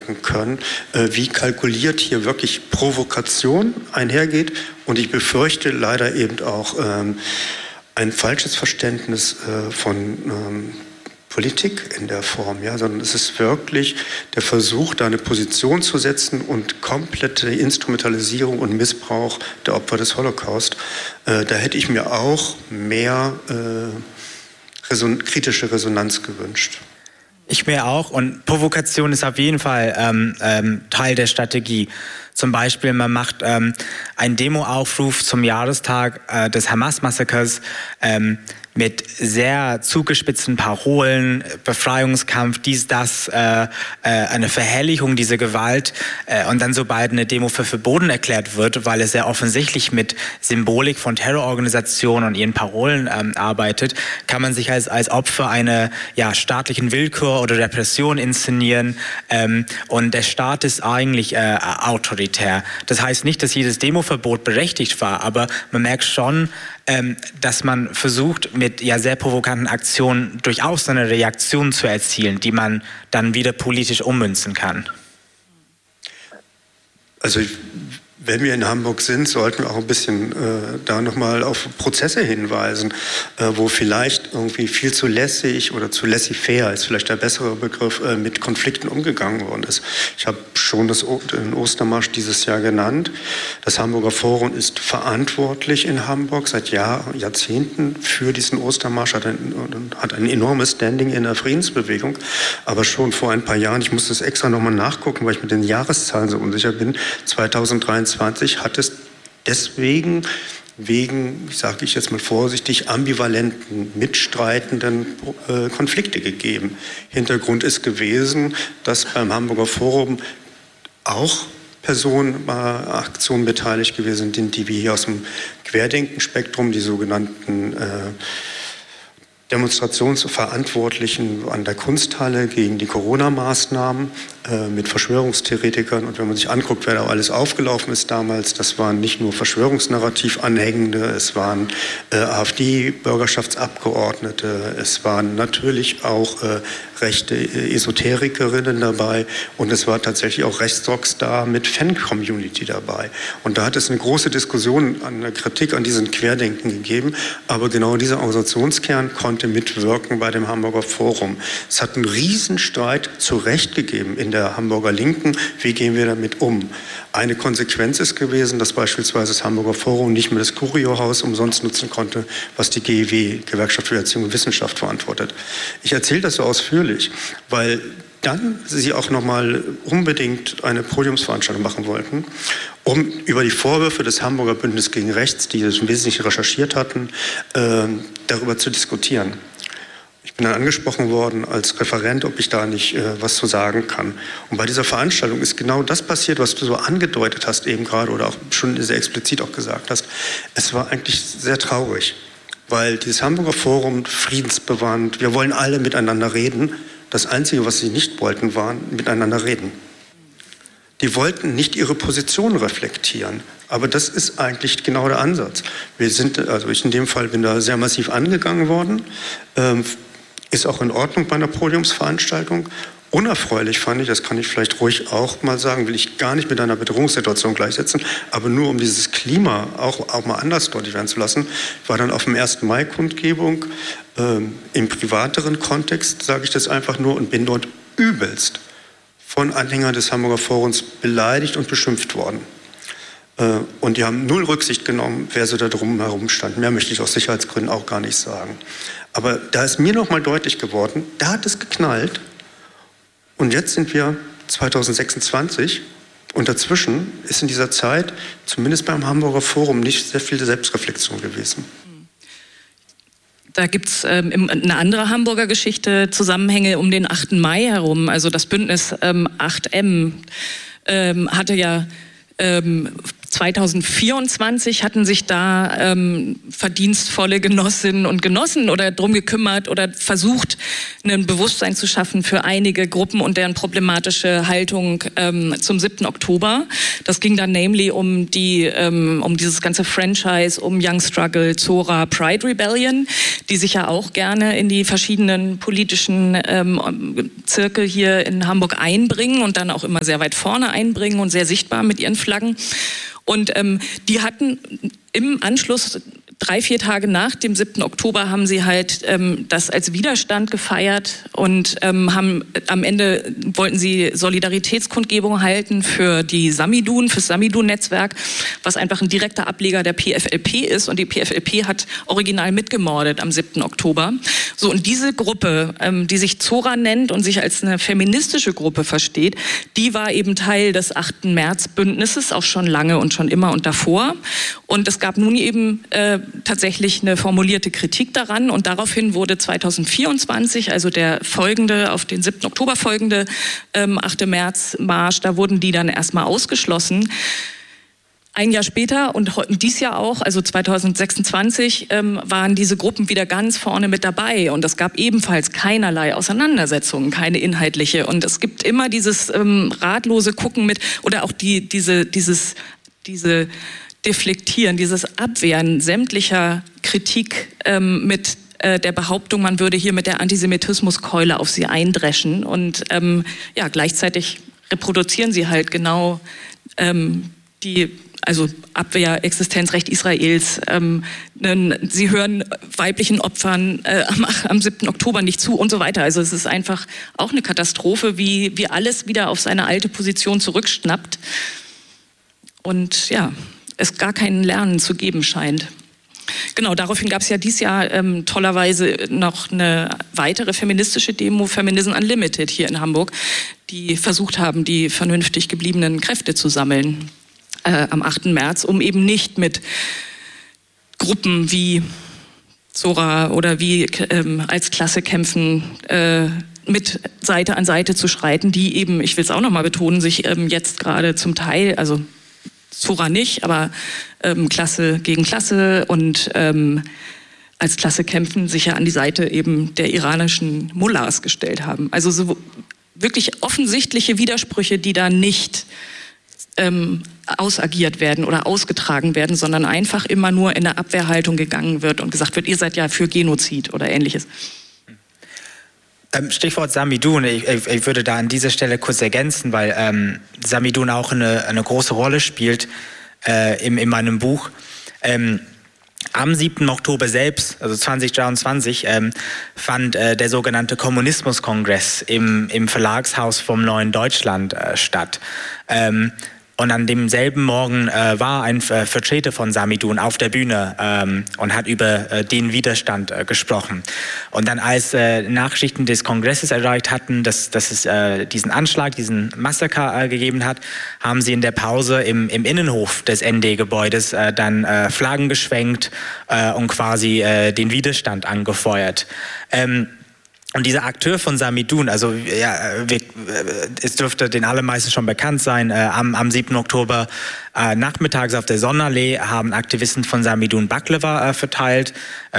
werden können, wie kalkuliert hier wirklich Provokation einhergeht. Und ich befürchte leider eben auch ein falsches Verständnis von Politik in der Form, ja, sondern es ist wirklich der Versuch, da eine Position zu setzen und komplette Instrumentalisierung und Missbrauch der Opfer des Holocaust. Da hätte ich mir auch mehr kritische Resonanz gewünscht. Ich mir auch, und Provokation ist auf jeden Fall Teil der Strategie. Zum Beispiel, man macht einen Demoaufruf zum Jahrestag des Hamas-Massakers mit sehr zugespitzten Parolen, Befreiungskampf, dies, das, eine Verherrlichung dieser Gewalt. Und dann, sobald eine Demo für verboten erklärt wird, weil es sehr offensichtlich mit Symbolik von Terrororganisationen und ihren Parolen arbeitet, kann man sich als Opfer einer staatlichen Willkür oder Repression inszenieren. Und der Staat ist eigentlich autoritär. Das heißt nicht, dass jedes Demoverbot berechtigt war, aber man merkt schon, dass man versucht, mit sehr provokanten Aktionen durchaus eine Reaktion zu erzielen, die man dann wieder politisch ummünzen kann. Also wenn wir in Hamburg sind, sollten wir auch ein bisschen da nochmal auf Prozesse hinweisen, wo vielleicht irgendwie viel zu lässig oder zu laissez-faire ist vielleicht der bessere Begriff, mit Konflikten umgegangen worden ist. Ich habe schon den Ostermarsch dieses Jahr genannt. Das Hamburger Forum ist verantwortlich in Hamburg seit Jahrzehnten für diesen Ostermarsch, hat ein enormes Standing in der Friedensbewegung. Aber schon vor ein paar Jahren, ich musste es extra nochmal nachgucken, weil ich mit den Jahreszahlen so unsicher bin, 2023 hat es deswegen wegen, sage ich jetzt mal vorsichtig, ambivalenten, mitstreitenden Konflikte gegeben. Hintergrund ist gewesen, dass beim Hamburger Forum auch Personen bei Aktionen beteiligt gewesen sind, die wir hier aus dem Querdenkenspektrum, die sogenannten Demonstrationsverantwortlichen an der Kunsthalle gegen die Corona-Maßnahmen mit Verschwörungstheoretikern. Und wenn man sich anguckt, wer da alles aufgelaufen ist damals, das waren nicht nur Verschwörungsnarrativ-Anhängende, es waren AfD-Bürgerschaftsabgeordnete, es waren natürlich auch rechte Esoterikerinnen dabei und es war tatsächlich auch Rechtsrocks da mit Fan-Community dabei. Und da hat es eine große Diskussion an der Kritik an diesen Querdenken gegeben, aber genau dieser Organisationskern konnte mitwirken bei dem Hamburger Forum. Es hat einen Riesenstreit zu Recht gegeben in der Hamburger Linken. Wie gehen wir damit um? Eine Konsequenz ist gewesen, dass beispielsweise das Hamburger Forum nicht mehr das Curio-Haus umsonst nutzen konnte, was die GEW, Gewerkschaft für Erziehung und Wissenschaft, verantwortet. Ich erzähle das so ausführlich, weil dann sie auch nochmal unbedingt eine Podiumsveranstaltung machen wollten, um über die Vorwürfe des Hamburger Bündnis gegen Rechts, die das im Wesentlichen recherchiert hatten, darüber zu diskutieren. Ich bin dann angesprochen worden als Referent, ob ich da nicht was zu sagen kann. Und bei dieser Veranstaltung ist genau das passiert, was du so angedeutet hast eben gerade oder auch schon sehr explizit auch gesagt hast. Es war eigentlich sehr traurig, weil dieses Hamburger Forum friedensbewandt, wir wollen alle miteinander reden. Das Einzige, was sie nicht wollten, war miteinander reden. Die wollten nicht ihre Position reflektieren. Aber das ist eigentlich genau der Ansatz. Ich in dem Fall bin da sehr massiv angegangen worden. Ist auch in Ordnung bei einer Podiumsveranstaltung. Unerfreulich fand ich, das kann ich vielleicht ruhig auch mal sagen, will ich gar nicht mit einer Bedrohungssituation gleichsetzen, aber nur um dieses Klima auch mal anders deutlich werden zu lassen, war dann auf dem 1. Mai-Kundgebung im privateren Kontext, sage ich das einfach nur, und bin dort übelst von Anhängern des Hamburger Forums beleidigt und beschimpft worden. Und die haben null Rücksicht genommen, wer so da drum herum stand. Mehr möchte ich aus Sicherheitsgründen auch gar nicht sagen. Aber da ist mir noch mal deutlich geworden, da hat es geknallt. Und jetzt sind wir 2026 und dazwischen ist in dieser Zeit, zumindest beim Hamburger Forum, nicht sehr viel Selbstreflexion gewesen. Da gibt es eine andere Hamburger Geschichte, Zusammenhänge um den 8. Mai herum. Also das Bündnis 8M hatte ja 2024 hatten sich da verdienstvolle Genossinnen und Genossen oder drum gekümmert oder versucht, ein Bewusstsein zu schaffen für einige Gruppen und deren problematische Haltung zum 7. Oktober. Das ging dann namely um dieses ganze Franchise, um Young Struggle, Zora, Pride Rebellion, die sich ja auch gerne in die verschiedenen politischen Zirkel hier in Hamburg einbringen und dann auch immer sehr weit vorne einbringen und sehr sichtbar mit ihren Flaggen. Und die hatten im Anschluss 3-4 Tage nach dem 7. Oktober haben sie halt das als Widerstand gefeiert und haben am Ende wollten sie Solidaritätskundgebung halten für die Samidun, fürs Samidun-Netzwerk, was einfach ein direkter Ableger der PFLP ist, und die PFLP hat original mitgemordet am 7. Oktober. So, und diese Gruppe, die sich Zora nennt und sich als eine feministische Gruppe versteht, die war eben Teil des 8. März-Bündnisses, auch schon lange und schon immer und davor. Und es gab nun eben tatsächlich eine formulierte Kritik daran, und daraufhin wurde 2024, also der folgende, auf den 7. Oktober folgende 8. März Marsch, da wurden die dann erstmal ausgeschlossen. Ein Jahr später und dies Jahr auch, also 2026, waren diese Gruppen wieder ganz vorne mit dabei, und es gab ebenfalls keinerlei Auseinandersetzungen, keine inhaltliche, und es gibt immer dieses ratlose Gucken mit, oder auch diese Deflektieren, dieses Abwehren sämtlicher Kritik mit der Behauptung, man würde hier mit der Antisemitismuskeule auf sie eindreschen, und ja, gleichzeitig reproduzieren sie halt genau also Abwehr, Existenzrecht Israels. Sie hören weiblichen Opfern am 7. Oktober nicht zu und so weiter. Also es ist einfach auch eine Katastrophe, wie alles wieder auf seine alte Position zurückschnappt und ja, es gar kein Lernen zu geben scheint. Genau, daraufhin gab es ja dieses Jahr tollerweise noch eine weitere feministische Demo, Feminism Unlimited, hier in Hamburg, die versucht haben, die vernünftig gebliebenen Kräfte zu sammeln am 8. März, um eben nicht mit Gruppen wie Zora oder wie als Klasse kämpfen, mit Seite an Seite zu streiten, die eben, ich will es auch nochmal betonen, sich jetzt gerade zum Teil, also Zora nicht, aber Klasse gegen Klasse und als Klasse kämpfen, sich ja an die Seite eben der iranischen Mullahs gestellt haben. Also so wirklich offensichtliche Widersprüche, die da nicht ausagiert werden oder ausgetragen werden, sondern einfach immer nur in eine Abwehrhaltung gegangen wird und gesagt wird, ihr seid ja für Genozid oder Ähnliches. Stichwort Samidun, ich würde da an dieser Stelle kurz ergänzen, weil Samidun auch eine große Rolle spielt in meinem Buch. Am 7. Oktober selbst, also 2023, fand der sogenannte Kommunismuskongress im Verlagshaus vom Neuen Deutschland statt. Und an demselben Morgen war ein Vertreter von Samidun auf der Bühne und hat über den Widerstand gesprochen. Und dann, als Nachrichten des Kongresses erreicht hatten, dass es diesen Anschlag, diesen Massaker gegeben hat, haben sie in der Pause im Innenhof des ND-Gebäudes dann Flaggen geschwenkt und quasi den Widerstand angefeuert. Und dieser Akteur von Samidun, also ja, es dürfte den allermeisten schon bekannt sein, am 7. Oktober nachmittags auf der Sonnenallee haben Aktivisten von Samidun Baklava verteilt,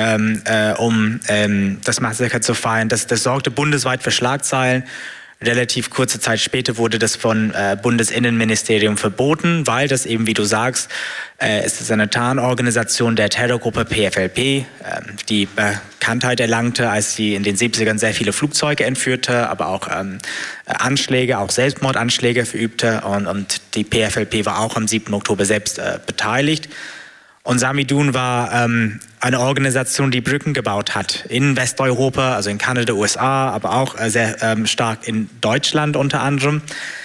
um das Massaker zu feiern. Das sorgte bundesweit für Schlagzeilen. Relativ kurze Zeit später wurde das von Bundesinnenministerium verboten, weil das eben, wie du sagst, es ist eine Tarnorganisation der Terrorgruppe PFLP, die Bekanntheit erlangte, als sie in den 70ern sehr viele Flugzeuge entführte, aber auch Anschläge, auch Selbstmordanschläge verübte, und die PFLP war auch am 7. Oktober selbst beteiligt. Und Samidun war eine Organisation, die Brücken gebaut hat in Westeuropa, also in Kanada, USA, aber auch sehr stark in Deutschland unter anderem.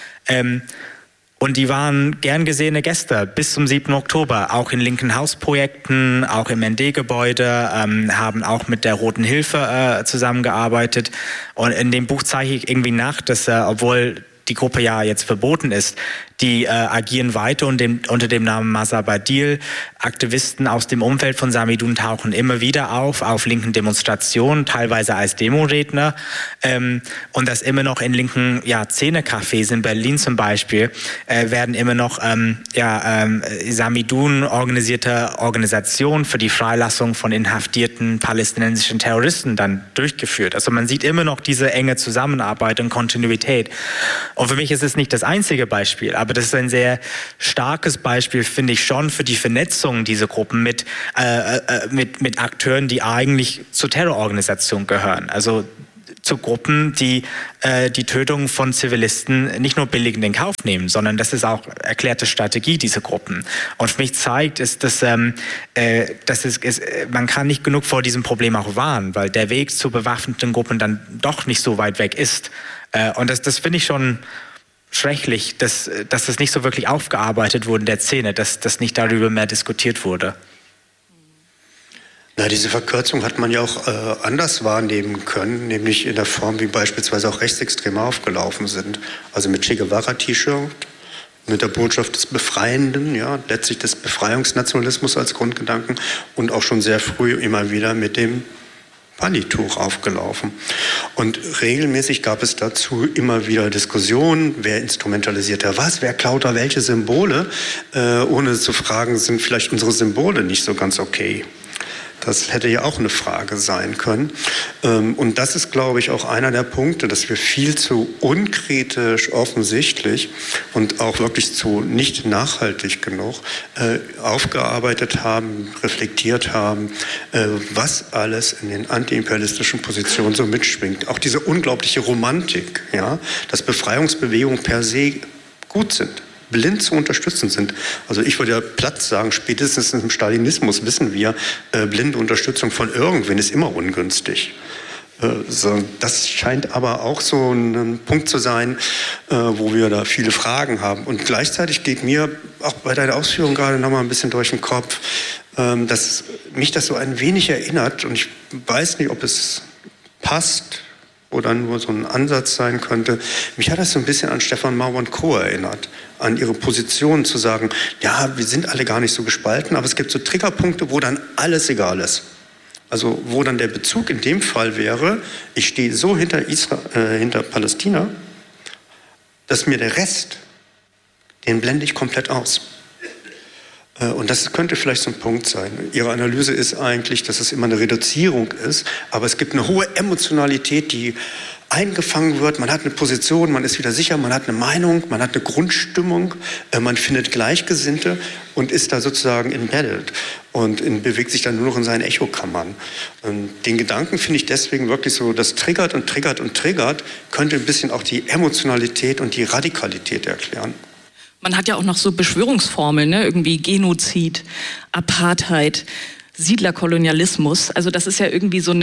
Und die waren gern gesehene Gäste bis zum 7. Oktober, auch in linken Hausprojekten, auch im ND-Gebäude, haben auch mit der Roten Hilfe zusammengearbeitet. Und in dem Buch zeige ich irgendwie nach, dass obwohl die Gruppe ja jetzt verboten ist, die agieren weiter unter dem Namen Mazar Badil. Aktivisten aus dem Umfeld von Samidun tauchen immer wieder auf linken Demonstrationen, teilweise als Demoredner. Und das immer noch in linken Szenecafés in Berlin zum Beispiel werden immer noch Samidun organisierte Organisationen für die Freilassung von inhaftierten palästinensischen Terroristen dann durchgeführt. Also man sieht immer noch diese enge Zusammenarbeit und Kontinuität. Und für mich ist es nicht das einzige Beispiel, aber das ist ein sehr starkes Beispiel, finde ich schon, für die Vernetzung dieser Gruppen mit Akteuren, die eigentlich zur Terrororganisation gehören. Also zu Gruppen, die die Tötung von Zivilisten nicht nur billigend in Kauf nehmen, sondern das ist auch erklärte Strategie dieser Gruppen. Und für mich zeigt, man kann nicht genug vor diesem Problem auch warnen, weil der Weg zu bewaffneten Gruppen dann doch nicht so weit weg ist. Und das finde ich schon schrecklich, dass das nicht so wirklich aufgearbeitet wurde in der Szene, dass nicht darüber mehr diskutiert wurde. Na, diese Verkürzung hat man ja auch anders wahrnehmen können, nämlich in der Form, wie beispielsweise auch Rechtsextreme aufgelaufen sind. Also mit Che Guevara-T-Shirt, mit der Botschaft des Befreienden, ja, letztlich des Befreiungsnationalismus als Grundgedanken und auch schon sehr früh immer wieder mit dem Pali-Tuch aufgelaufen. Und regelmäßig gab es dazu immer wieder Diskussionen, wer instrumentalisiert da was, wer klaut da welche Symbole, ohne zu fragen, sind vielleicht unsere Symbole nicht so ganz okay. Das hätte ja auch eine Frage sein können. Und das ist, glaube ich, auch einer der Punkte, dass wir viel zu unkritisch offensichtlich und auch wirklich zu nicht nachhaltig genug aufgearbeitet haben, reflektiert haben, was alles in den antiimperialistischen Positionen so mitschwingt. Auch diese unglaubliche Romantik, ja, dass Befreiungsbewegungen per se gut sind, blind zu unterstützen sind. Also ich würde ja platt sagen, spätestens im Stalinismus wissen wir, blinde Unterstützung von irgendwen ist immer ungünstig. Das scheint aber auch so ein Punkt zu sein, wo wir da viele Fragen haben. Und gleichzeitig geht mir auch bei deiner Ausführung gerade noch mal ein bisschen durch den Kopf, dass mich das so ein wenig erinnert, und ich weiß nicht, ob es passt oder nur so ein Ansatz sein könnte. Mich hat das so ein bisschen an Stefan Mau und Co. erinnert, an ihre Position zu sagen, ja, wir sind alle gar nicht so gespalten, aber es gibt so Triggerpunkte, wo dann alles egal ist. Also wo dann der Bezug in dem Fall wäre, ich stehe so hinter Palästina, dass mir der Rest, den blende ich komplett aus. Und das könnte vielleicht so ein Punkt sein. Ihre Analyse ist eigentlich, dass es immer eine Reduzierung ist, aber es gibt eine hohe Emotionalität, die eingefangen wird. Man hat eine Position, man ist wieder sicher, man hat eine Meinung, man hat eine Grundstimmung, man findet Gleichgesinnte und ist da sozusagen embedded und bewegt sich dann nur noch in seinen Echokammern. Und den Gedanken finde ich deswegen wirklich so, das triggert und triggert und triggert, könnte ein bisschen auch die Emotionalität und die Radikalität erklären. Man hat ja auch noch so Beschwörungsformeln, ne? Irgendwie Genozid, Apartheid, Siedlerkolonialismus. Also das ist ja irgendwie so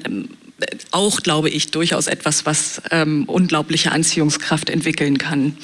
auch, glaube ich, durchaus etwas, was unglaubliche Anziehungskraft entwickeln kann.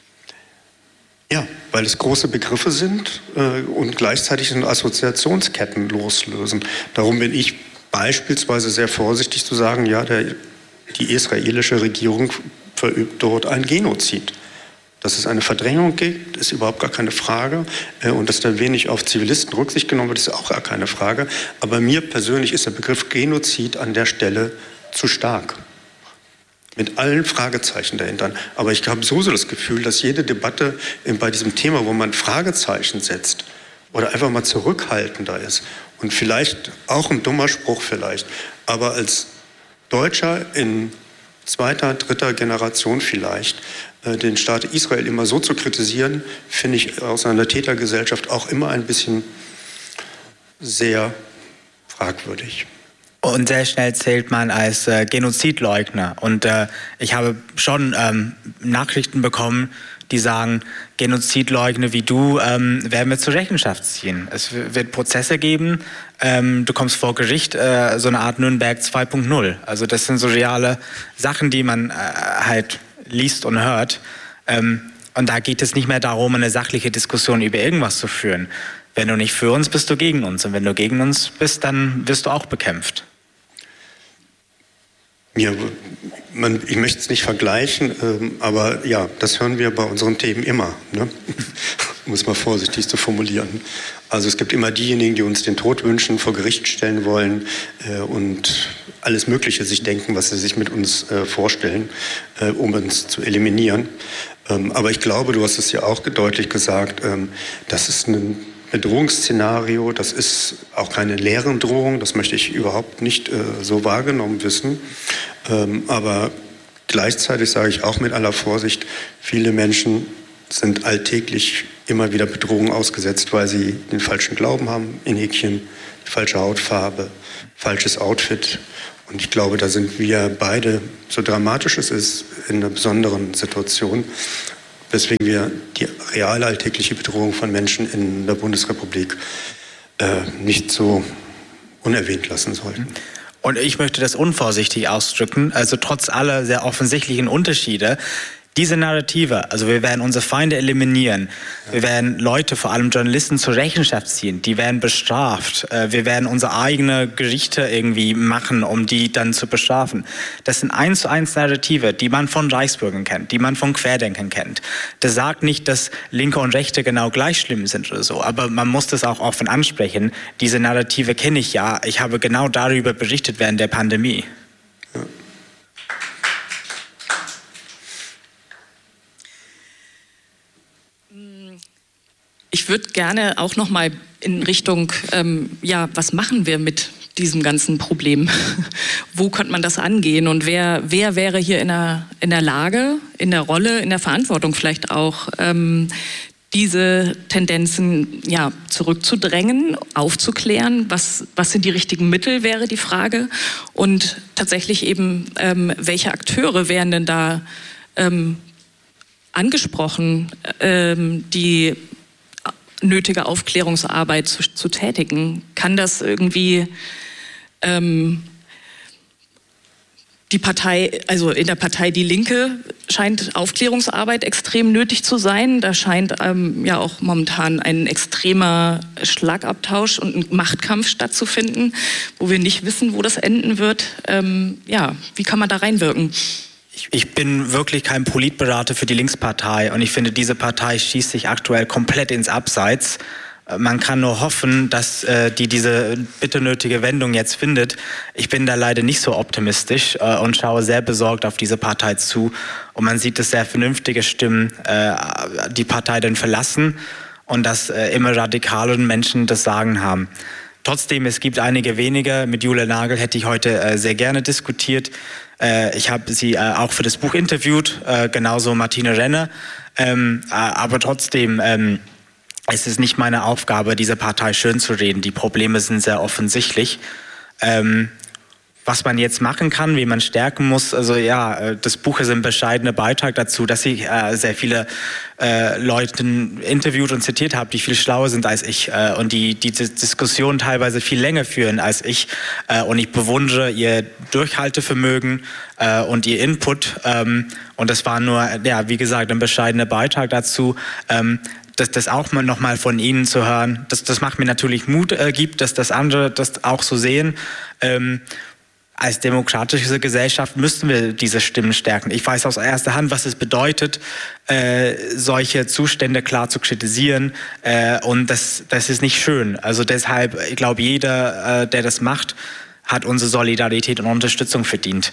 Ja, weil es große Begriffe sind und gleichzeitig Assoziationsketten loslösen. Darum bin ich beispielsweise sehr vorsichtig zu sagen, ja, die israelische Regierung verübt dort ein Genozid. Dass es eine Verdrängung gibt, ist überhaupt gar keine Frage. Und dass da wenig auf Zivilisten Rücksicht genommen wird, ist auch gar keine Frage. Aber mir persönlich ist der Begriff Genozid an der Stelle zu stark. Mit allen Fragezeichen dahinter. Aber ich habe so das Gefühl, dass jede Debatte bei diesem Thema, wo man Fragezeichen setzt oder einfach mal zurückhaltender ist und vielleicht auch ein dummer Spruch vielleicht, aber als Deutscher in zweiter, dritter Generation vielleicht, den Staat Israel immer so zu kritisieren, finde ich aus einer Tätergesellschaft auch immer ein bisschen sehr fragwürdig. Und sehr schnell zählt man als Genozidleugner. Und ich habe schon Nachrichten bekommen, die sagen, Genozidleugner wie du werden wir zur Rechenschaft ziehen. Es wird Prozesse geben, du kommst vor Gericht, so eine Art Nürnberg 2.0. Also das sind so reale Sachen, die man halt liest und hört. Und da geht es nicht mehr darum, eine sachliche Diskussion über irgendwas zu führen. Wenn du nicht für uns bist, du gegen uns. Und wenn du gegen uns bist, dann wirst du auch bekämpft. Ja, ich möchte es nicht vergleichen, aber ja, das hören wir bei unseren Themen immer, ne? Um es mal vorsichtig zu formulieren. Also es gibt immer diejenigen, die uns den Tod wünschen, vor Gericht stellen wollen und alles Mögliche sich denken, was sie sich mit uns vorstellen, um uns zu eliminieren. Aber ich glaube, du hast es ja auch deutlich gesagt, das ist ein Bedrohungsszenario, das ist auch keine leeren Drohung, das möchte ich überhaupt nicht so wahrgenommen wissen. Aber gleichzeitig sage ich auch mit aller Vorsicht, viele Menschen sind alltäglich immer wieder Bedrohungen ausgesetzt, weil sie den falschen Glauben haben, in Häkchen, die falsche Hautfarbe, falsches Outfit. Und ich glaube, da sind wir beide, so dramatisch es ist, in einer besonderen Situation, weswegen wir die reale alltägliche Bedrohung von Menschen in der Bundesrepublik nicht so unerwähnt lassen sollten. Und ich möchte das unvorsichtig ausdrücken, also trotz aller sehr offensichtlichen Unterschiede, diese Narrative, also wir werden unsere Feinde eliminieren, wir werden Leute, vor allem Journalisten, zur Rechenschaft ziehen, die werden bestraft, wir werden unsere eigenen Gerichte irgendwie machen, um die dann zu bestrafen. Das sind 1:1 Narrative, die man von Reichsbürgern kennt, die man von Querdenkern kennt. Das sagt nicht, dass Linke und Rechte genau gleich schlimm sind oder so, aber man muss das auch offen ansprechen. Diese Narrative kenne ich ja, ich habe genau darüber berichtet während der Pandemie. Ja. Ich würde gerne auch noch mal in Richtung, was machen wir mit diesem ganzen Problem? Wo könnte man das angehen? Und wer wäre hier in der Lage, in der Rolle, in der Verantwortung vielleicht auch, diese Tendenzen zurückzudrängen, aufzuklären? Was sind die richtigen Mittel, wäre die Frage. Und tatsächlich eben, welche Akteure wären denn da angesprochen, die nötige Aufklärungsarbeit zu tätigen? Kann das irgendwie die Partei, also in der Partei Die Linke scheint Aufklärungsarbeit extrem nötig zu sein. Da scheint auch momentan ein extremer Schlagabtausch und ein Machtkampf stattzufinden, wo wir nicht wissen, wo das enden wird. Wie kann man da reinwirken? Ich bin wirklich kein Politberater für die Linkspartei und ich finde, diese Partei schießt sich aktuell komplett ins Abseits. Man kann nur hoffen, dass die diese bitter nötige Wendung jetzt findet. Ich bin da leider nicht so optimistisch und schaue sehr besorgt auf diese Partei zu. Und man sieht, dass sehr vernünftige Stimmen die Partei dann verlassen und dass immer radikaleren Menschen das Sagen haben. Trotzdem, es gibt einige wenige. Mit Julia Nagel hätte ich heute sehr gerne diskutiert. Ich habe sie auch für das Buch interviewt, genauso Martine Renner. Aber trotzdem, es ist nicht meine Aufgabe, diese Partei schön zu reden. Die Probleme sind sehr offensichtlich. Was man jetzt machen kann, wie man stärken muss, also das Buch ist ein bescheidener Beitrag dazu, dass ich sehr viele Leute interviewt und zitiert habe, die viel schlauer sind als ich und die Diskussion teilweise viel länger führen als ich. Und ich bewundere ihr Durchhaltevermögen und ihr Input. Und das war nur, wie gesagt, ein bescheidener Beitrag dazu. Das auch mal nochmal von Ihnen zu hören, das macht mir natürlich Mut, gibt, dass das andere das auch so sehen. Als demokratische Gesellschaft müssten wir diese Stimmen stärken. Ich weiß aus erster Hand, was es bedeutet, solche Zustände klar zu kritisieren. Und das ist nicht schön. Also deshalb, ich glaube, jeder, der das macht, hat unsere Solidarität und Unterstützung verdient.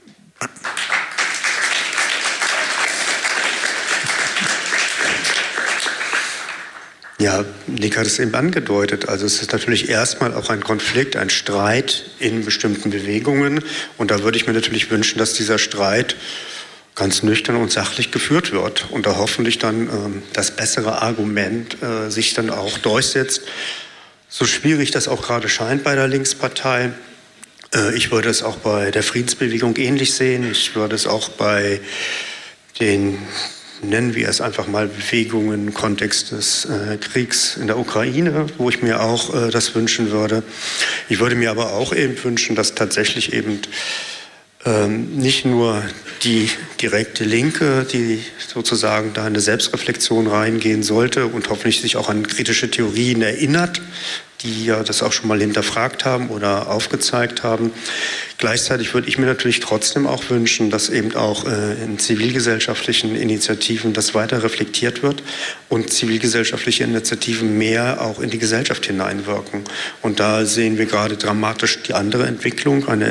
Ja, Nick hat es eben angedeutet. Also es ist natürlich erstmal auch ein Konflikt, ein Streit in bestimmten Bewegungen. Und da würde ich mir natürlich wünschen, dass dieser Streit ganz nüchtern und sachlich geführt wird. Und da hoffentlich dann das bessere Argument sich dann auch durchsetzt. So schwierig das auch gerade scheint bei der Linkspartei. Ich würde es auch bei der Friedensbewegung ähnlich sehen. Ich würde es auch bei den, nennen wir es einfach mal, Bewegungen im Kontext des Kriegs in der Ukraine, wo ich mir auch das wünschen würde. Ich würde mir aber auch eben wünschen, dass tatsächlich eben nicht nur die direkte Linke, die sozusagen da in eine Selbstreflexion reingehen sollte und hoffentlich sich auch an kritische Theorien erinnert, die ja das auch schon mal hinterfragt haben oder aufgezeigt haben. Gleichzeitig würde ich mir natürlich trotzdem auch wünschen, dass eben auch in zivilgesellschaftlichen Initiativen das weiter reflektiert wird und zivilgesellschaftliche Initiativen mehr auch in die Gesellschaft hineinwirken. Und da sehen wir gerade dramatisch die andere Entwicklung. Eine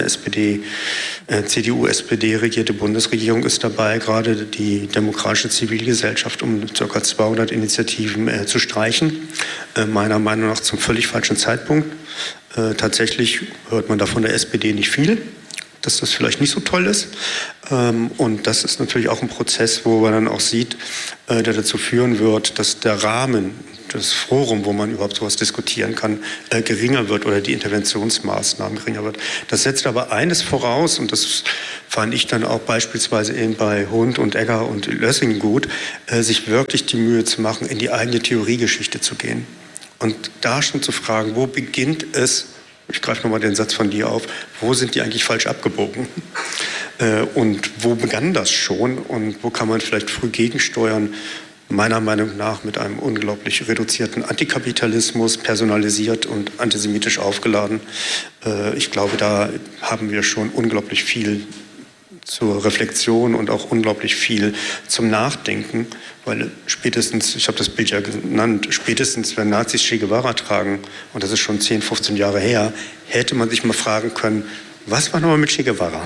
CDU-SPD regierte Bundesregierung ist dabei, gerade die demokratische Zivilgesellschaft um ca. 200 Initiativen zu streichen. Meiner Meinung nach zum völlig falschen Zeitpunkt. Tatsächlich hört man da von der SPD nicht viel, dass das vielleicht nicht so toll ist. Und das ist natürlich auch ein Prozess, wo man dann auch sieht, der dazu führen wird, dass der Rahmen, das Forum, wo man überhaupt sowas diskutieren kann, geringer wird oder die Interventionsmaßnahmen geringer wird. Das setzt aber eines voraus, und das fand ich dann auch beispielsweise eben bei Hund und Egger und Lössing gut, sich wirklich die Mühe zu machen, in die eigene Theoriegeschichte zu gehen. Und da schon zu fragen, wo beginnt es, ich greife nochmal den Satz von dir auf, wo sind die eigentlich falsch abgebogen? Und wo begann das schon und wo kann man vielleicht früh gegensteuern? Meiner Meinung nach mit einem unglaublich reduzierten Antikapitalismus, personalisiert und antisemitisch aufgeladen. Ich glaube, da haben wir schon unglaublich viel zur Reflexion und auch unglaublich viel zum Nachdenken, weil spätestens, ich habe das Bild ja genannt, spätestens wenn Nazis Che Guevara tragen, und das ist schon 10, 15 Jahre her, hätte man sich mal fragen können, was war nochmal mit Che Guevara?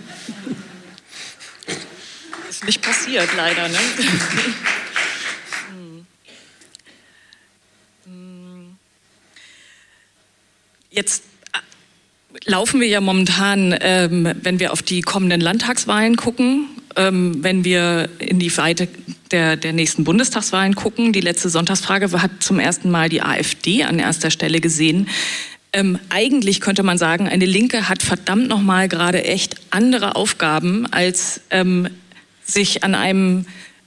Ist nicht passiert, leider, ne? Jetzt laufen wir ja momentan, wenn wir auf die kommenden Landtagswahlen gucken, wenn wir in die Weite der nächsten Bundestagswahlen gucken. Die letzte Sonntagsfrage hat zum ersten Mal die AfD an erster Stelle gesehen. Eigentlich könnte man sagen, eine Linke hat verdammt nochmal gerade echt andere Aufgaben, als sich an einem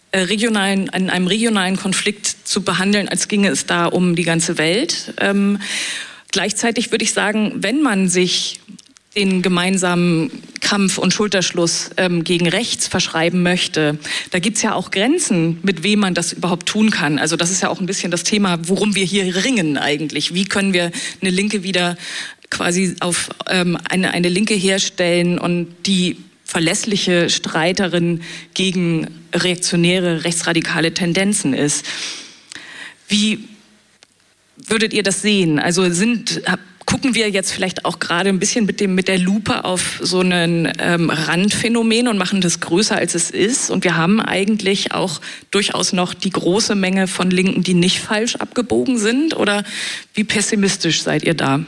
regionalen Konflikt zu behandeln, als ginge es da um die ganze Welt. Gleichzeitig würde ich sagen, wenn man sich den gemeinsamen Kampf und Schulterschluss gegen rechts verschreiben möchte, da gibt es ja auch Grenzen, mit wem man das überhaupt tun kann. Also das ist ja auch ein bisschen das Thema, worum wir hier ringen eigentlich. Wie können wir eine Linke wieder quasi auf eine Linke herstellen und die verlässliche Streiterin gegen reaktionäre, rechtsradikale Tendenzen ist. Wie würdet ihr das sehen? Also gucken wir jetzt vielleicht auch gerade ein bisschen mit der Lupe auf so ein Randphänomen und machen das größer, als es ist. Und wir haben eigentlich auch durchaus noch die große Menge von Linken, die nicht falsch abgebogen sind. Oder wie pessimistisch seid ihr da?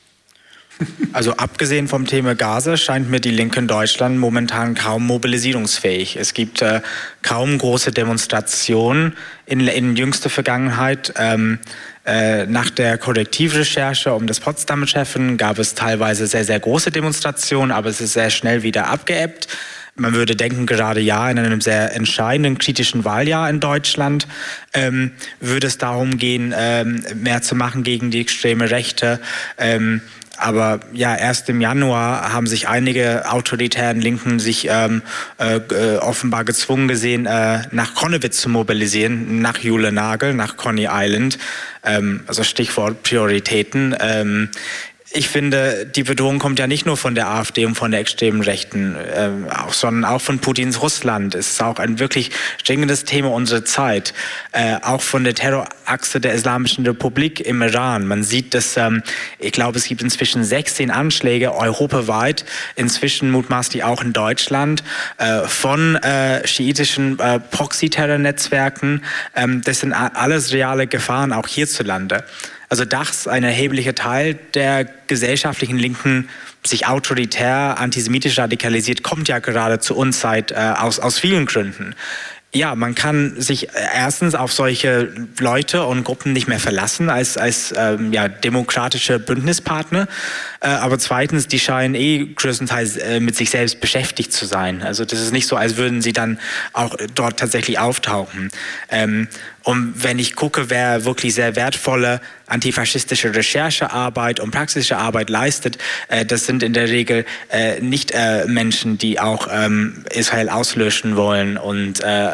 Also abgesehen vom Thema Gaza scheint mir die Linke in Deutschland momentan kaum mobilisierungsfähig. Es gibt kaum große Demonstrationen in jüngster Vergangenheit. Nach der Korrektivrecherche um das Potsdamer Treffen gab es teilweise sehr, sehr große Demonstrationen, aber es ist sehr schnell wieder abgeebbt. Man würde denken, gerade in einem sehr entscheidenden, kritischen Wahljahr in Deutschland würde es darum gehen, mehr zu machen gegen die extreme Rechte. Aber ja, erst im Januar haben sich einige autoritären Linken sich offenbar gezwungen gesehen, nach Konnewitz zu mobilisieren, nach Jule Nagel, nach Coney Island. Also Stichwort Prioritäten. Ich finde, die Bedrohung kommt ja nicht nur von der AfD und von der extremen Rechten, sondern auch von Putins Russland. Es ist auch ein wirklich dringendes Thema unserer Zeit. Auch von der Terrorachse der Islamischen Republik im Iran. Man sieht, dass, ich glaube, es gibt inzwischen 16 Anschläge europaweit, inzwischen mutmaßlich auch in Deutschland, von schiitischen Proxy-Terror-Netzwerken. Das sind alles reale Gefahren, auch hierzulande. Also dass ein erheblicher Teil der gesellschaftlichen Linken sich autoritär, antisemitisch radikalisiert, kommt ja gerade zur Unzeit aus vielen Gründen. Ja, man kann sich erstens auf solche Leute und Gruppen nicht mehr verlassen als demokratische Bündnispartner. Aber zweitens, die scheinen größtenteils mit sich selbst beschäftigt zu sein. Also das ist nicht so, als würden sie dann auch dort tatsächlich auftauchen. Und wenn ich gucke, wer wirklich sehr wertvolle antifaschistische Recherchearbeit und praxische Arbeit leistet, das sind in der Regel nicht Menschen, die auch Israel auslöschen wollen und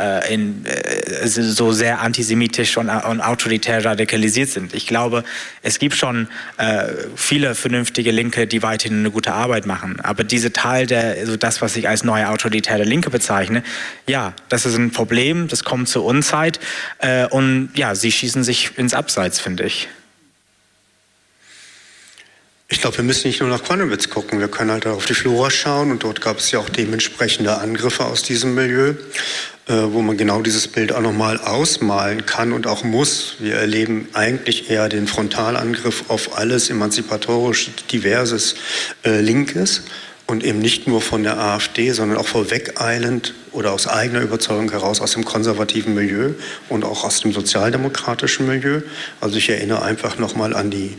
so sehr antisemitisch und autoritär radikalisiert sind. Ich glaube, es gibt schon viele vernünftige Linke, die weiterhin eine gute Arbeit machen. Aber diese Teil, also das, was ich als neue autoritäre Linke bezeichne, ja, das ist ein Problem, das kommt zur Unzeit und ja, sie schießen sich ins Abseits, finde ich. Ich glaube, wir müssen nicht nur nach Quanowitz gucken, wir können halt auf die Flora schauen und dort gab es ja auch dementsprechende Angriffe aus diesem Milieu, wo man genau dieses Bild auch nochmal ausmalen kann und auch muss. Wir erleben eigentlich eher den Frontalangriff auf alles emanzipatorisch diverses Linkes und eben nicht nur von der AfD, sondern auch vorwegeilend oder aus eigener Überzeugung heraus aus dem konservativen Milieu und auch aus dem sozialdemokratischen Milieu. Also ich erinnere einfach nochmal an die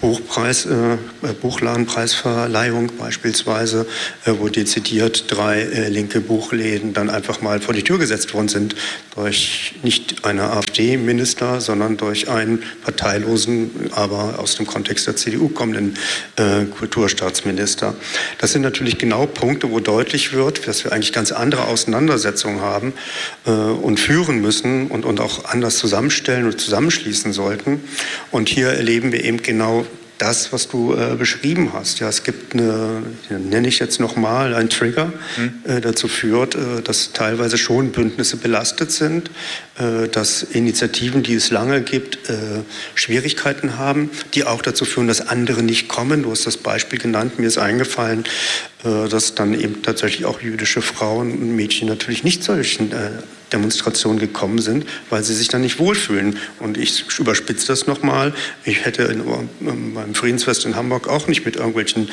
Buchladenpreisverleihung beispielsweise, wo dezidiert 3 linke Buchläden dann einfach mal vor die Tür gesetzt worden sind durch nicht eine AfD-Minister, sondern durch einen parteilosen, aber aus dem Kontext der CDU kommenden Kulturstaatsminister. Das sind natürlich genau Punkte, wo deutlich wird, dass wir eigentlich ganz andere Auseinandersetzungen haben und führen müssen und auch anders zusammenstellen und zusammenschließen sollten. Und hier erleben wir eben genau das, was du beschrieben hast. Ja, es gibt nenne ich jetzt nochmal, ein Trigger, dazu führt, dass teilweise schon Bündnisse belastet sind, dass Initiativen, die es lange gibt, Schwierigkeiten haben, die auch dazu führen, dass andere nicht kommen. Du hast das Beispiel genannt, mir ist eingefallen, dass dann eben tatsächlich auch jüdische Frauen und Mädchen natürlich nicht solchen Demonstrationen gekommen sind, weil sie sich dann nicht wohlfühlen. Und ich überspitze das nochmal. Ich hätte beim Friedensfest in Hamburg auch nicht mit irgendwelchen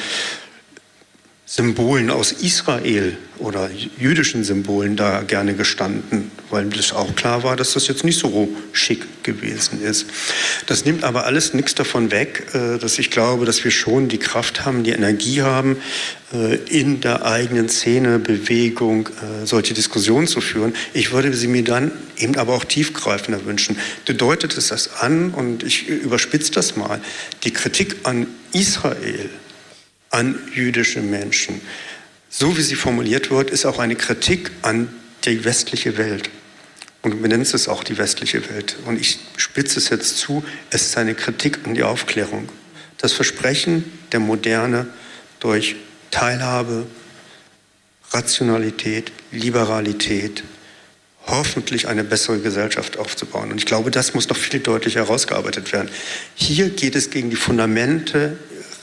Symbolen aus Israel oder jüdischen Symbolen da gerne gestanden, weil das auch klar war, dass das jetzt nicht so schick gewesen ist. Das nimmt aber alles nichts davon weg, dass ich glaube, dass wir schon die Kraft haben, die Energie haben, in der eigenen Szene, Bewegung, solche Diskussionen zu führen. Ich würde sie mir dann eben aber auch tiefgreifender wünschen. Deutet es das an, und ich überspitze das mal, die Kritik an Israel, an jüdische Menschen, so wie sie formuliert wird, ist auch eine Kritik an die westliche Welt. Und du benennst es auch die westliche Welt. Und ich spitze es jetzt zu, es ist eine Kritik an die Aufklärung. Das Versprechen der Moderne durch Teilhabe, Rationalität, Liberalität, hoffentlich eine bessere Gesellschaft aufzubauen. Und ich glaube, das muss noch viel deutlicher herausgearbeitet werden. Hier geht es gegen die Fundamente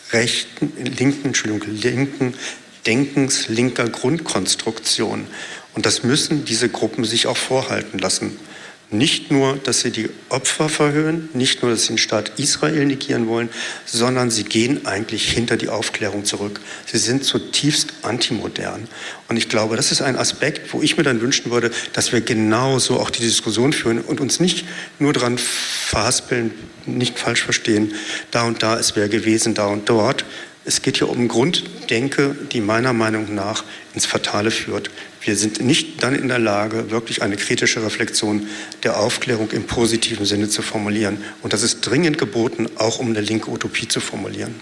linken Denkens, linker Grundkonstruktion. Und das müssen diese Gruppen sich auch vorhalten lassen. Nicht nur, dass sie die Opfer verhöhnen, nicht nur, dass sie den Staat Israel negieren wollen, sondern sie gehen eigentlich hinter die Aufklärung zurück. Sie sind zutiefst antimodern. Und ich glaube, das ist ein Aspekt, wo ich mir dann wünschen würde, dass wir genauso auch die Diskussion führen und uns nicht nur daran verhaspeln, nicht falsch verstehen, da und da ist wer gewesen, da und dort. Es geht hier um Grunddenke, die meiner Meinung nach ins Fatale führt. Wir sind nicht dann in der Lage, wirklich eine kritische Reflexion der Aufklärung im positiven Sinne zu formulieren. Und das ist dringend geboten, auch um eine linke Utopie zu formulieren.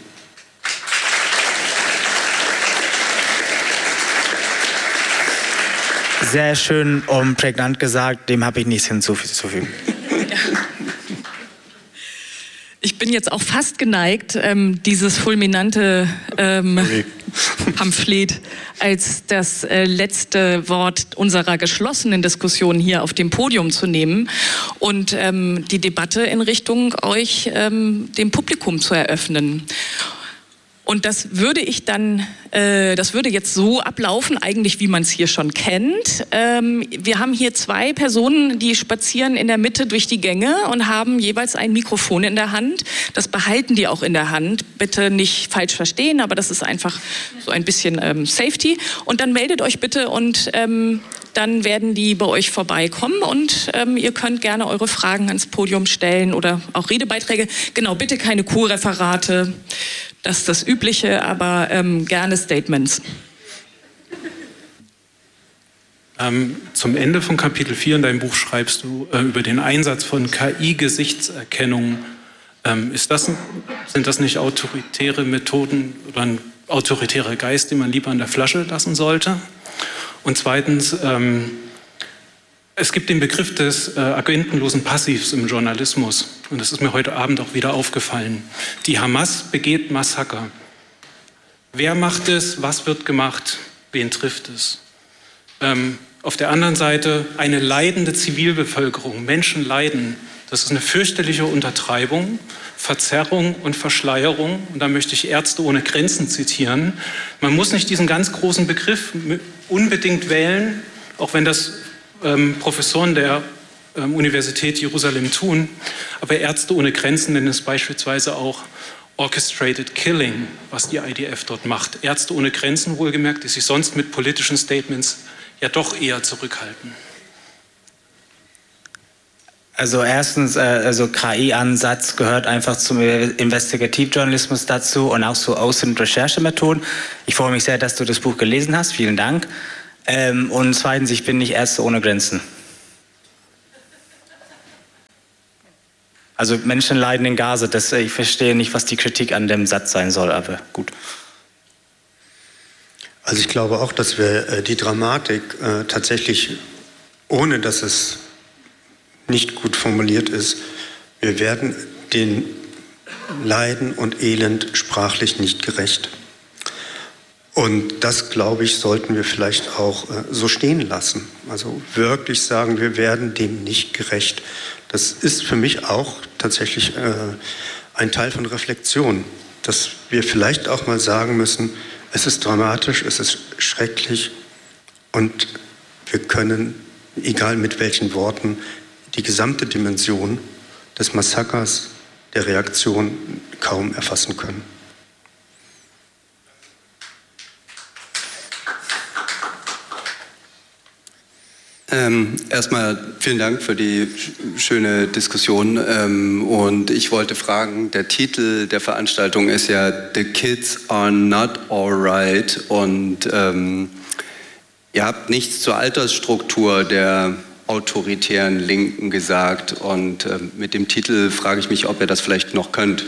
Sehr schön und prägnant gesagt, dem habe ich nichts hinzuzufügen. Ich bin jetzt auch fast geneigt, dieses fulminante Pamphlet als das letzte Wort unserer geschlossenen Diskussion hier auf dem Podium zu nehmen und die Debatte in Richtung euch, dem Publikum, zu eröffnen. Und das würde jetzt so ablaufen, eigentlich wie man es hier schon kennt. Wir haben hier 2 Personen, die spazieren in der Mitte durch die Gänge und haben jeweils ein Mikrofon in der Hand. Das behalten die auch in der Hand. Bitte nicht falsch verstehen, aber das ist einfach so ein bisschen Safety. Und dann meldet euch bitte und dann werden die bei euch vorbeikommen und ihr könnt gerne eure Fragen ans Podium stellen oder auch Redebeiträge. Genau, bitte keine Co-Referate. Das ist das Übliche, aber gerne Statements. Zum Ende von Kapitel 4 in deinem Buch schreibst du über den Einsatz von KI-Gesichtserkennung. Sind das nicht autoritäre Methoden oder ein autoritärer Geist, den man lieber in der Flasche lassen sollte? Und zweitens, Es gibt den Begriff des agentenlosen Passivs im Journalismus. Und das ist mir heute Abend auch wieder aufgefallen. Die Hamas begeht Massaker. Wer macht es? Was wird gemacht? Wen trifft es? Auf der anderen Seite eine leidende Zivilbevölkerung. Menschen leiden. Das ist eine fürchterliche Untertreibung, Verzerrung und Verschleierung. Und da möchte ich Ärzte ohne Grenzen zitieren. Man muss nicht diesen ganz großen Begriff unbedingt wählen, auch wenn das Professoren der Universität Jerusalem tun. Aber Ärzte ohne Grenzen nennen es beispielsweise auch Orchestrated Killing, was die IDF dort macht. Ärzte ohne Grenzen wohlgemerkt, die sich sonst mit politischen Statements ja doch eher zurückhalten. Also erstens, KI-Ansatz gehört einfach zum Investigativjournalismus dazu und auch zu Außen- und Recherchemethoden. Ich freue mich sehr, dass du das Buch gelesen hast. Vielen Dank. Und zweitens, ich bin nicht Ärzte ohne Grenzen. Also Menschen leiden in Gaza. Ich verstehe nicht, was die Kritik an dem Satz sein soll, aber gut. Also ich glaube auch, dass wir die Dramatik tatsächlich, ohne dass es nicht gut formuliert ist, wir werden den Leiden und Elend sprachlich nicht gerecht. Und das, glaube ich, sollten wir vielleicht auch so stehen lassen. Also wirklich sagen, wir werden dem nicht gerecht. Das ist für mich auch tatsächlich ein Teil von Reflexion, dass wir vielleicht auch mal sagen müssen, es ist dramatisch, es ist schrecklich und wir können, egal mit welchen Worten, die gesamte Dimension des Massakers, der Reaktion kaum erfassen können. Erstmal vielen Dank für die schöne Diskussion. Und ich wollte fragen, der Titel der Veranstaltung ist ja The Kids Are Not Alright. Und ihr habt nichts zur Altersstruktur der autoritären Linken gesagt. Und mit dem Titel frage ich mich, ob ihr das vielleicht noch könnt.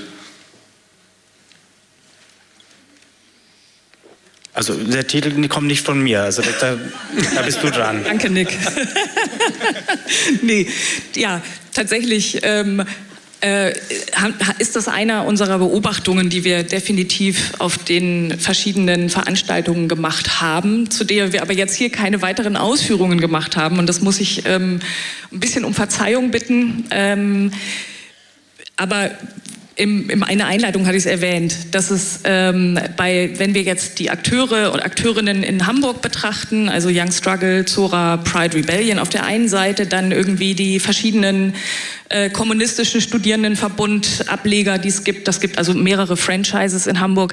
Also der Titel kommt nicht von mir, also da bist du dran. Danke, Nick. Nee, ja, tatsächlich ist das einer unserer Beobachtungen, die wir definitiv auf den verschiedenen Veranstaltungen gemacht haben, zu der wir aber jetzt hier keine weiteren Ausführungen gemacht haben. Und das muss ich ein bisschen um Verzeihung bitten. Aber in einer Einleitung hatte ich es erwähnt, dass es wenn wir jetzt die Akteure und Akteurinnen in Hamburg betrachten, also Young Struggle, Zora, Pride Rebellion auf der einen Seite, dann irgendwie die verschiedenen kommunistischen Studierendenverbund-Ableger, die es gibt. Das gibt also mehrere Franchises in Hamburg.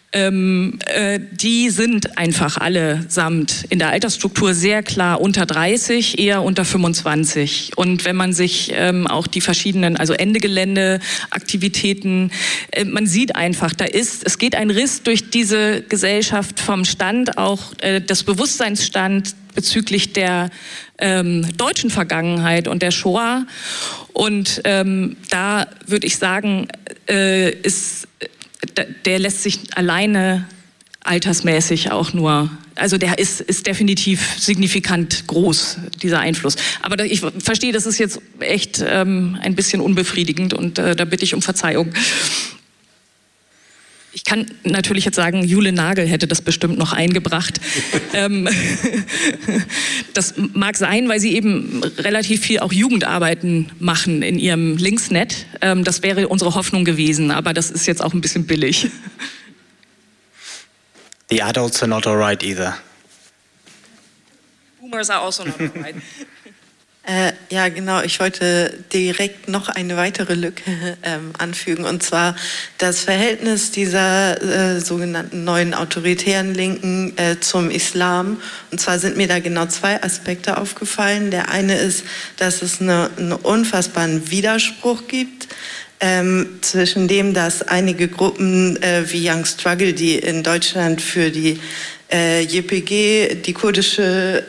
Die sind einfach allesamt in der Altersstruktur sehr klar unter 30, eher unter 25. Und wenn man sich auch die verschiedenen, also Ende Gelände Aktivitäten, man sieht einfach, es geht ein Riss durch diese Gesellschaft vom Stand, auch des Bewusstseinsstand bezüglich der deutschen Vergangenheit und der Shoah. Und da würde ich sagen, der lässt sich alleine altersmäßig auch nur, also der ist definitiv signifikant groß, dieser Einfluss. Aber ich verstehe, das ist jetzt echt ein bisschen unbefriedigend und da bitte ich um Verzeihung. Ich kann natürlich jetzt sagen, Jule Nagel hätte das bestimmt noch eingebracht. Das mag sein, weil sie eben relativ viel auch Jugendarbeiten machen in ihrem Linksnet. Das wäre unsere Hoffnung gewesen, aber das ist jetzt auch ein bisschen billig. The adults are not alright either. Boomers are also not alright. Ja, genau. Ich wollte direkt noch eine weitere Lücke anfügen, und zwar das Verhältnis dieser sogenannten neuen autoritären Linken zum Islam. Und zwar sind mir da genau zwei Aspekte aufgefallen. Der eine ist, dass es einen unfassbaren Widerspruch gibt zwischen dem, dass einige Gruppen wie Young Struggle, die in Deutschland für die YPG, die kurdische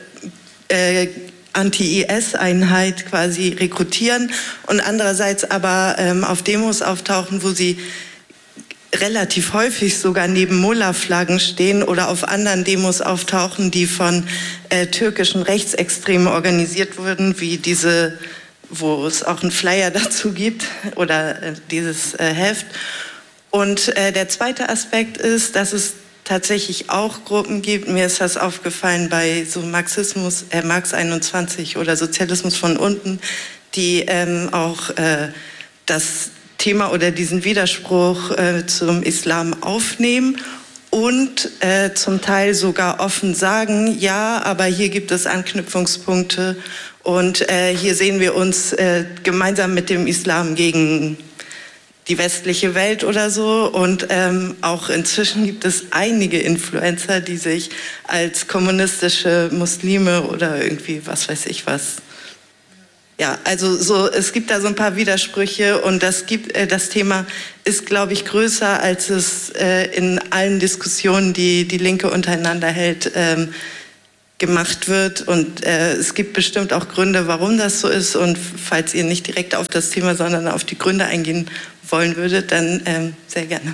Anti-IS-Einheit quasi rekrutieren und andererseits aber auf Demos auftauchen, wo sie relativ häufig sogar neben Mullah-Flaggen stehen oder auf anderen Demos auftauchen, die von türkischen Rechtsextremen organisiert wurden, wie diese, wo es auch einen Flyer dazu gibt oder dieses Heft. Und der zweite Aspekt ist, dass es tatsächlich auch Gruppen gibt, mir ist das aufgefallen bei so Marxismus, Marx 21 oder Sozialismus von unten, die auch das Thema oder diesen Widerspruch zum Islam aufnehmen und zum Teil sogar offen sagen, ja, aber hier gibt es Anknüpfungspunkte und hier sehen wir uns gemeinsam mit dem Islam gegen die westliche Welt oder so. Und auch inzwischen gibt es einige Influencer, die sich als kommunistische Muslime oder irgendwie was weiß ich was. Ja, also so, es gibt da so ein paar Widersprüche und das Thema ist, glaube ich, größer, als es in allen Diskussionen, die die Linke untereinander hält, gemacht wird. Und es gibt bestimmt auch Gründe, warum das so ist. Und falls ihr nicht direkt auf das Thema, sondern auf die Gründe eingehen wollen würdet, dann sehr gerne.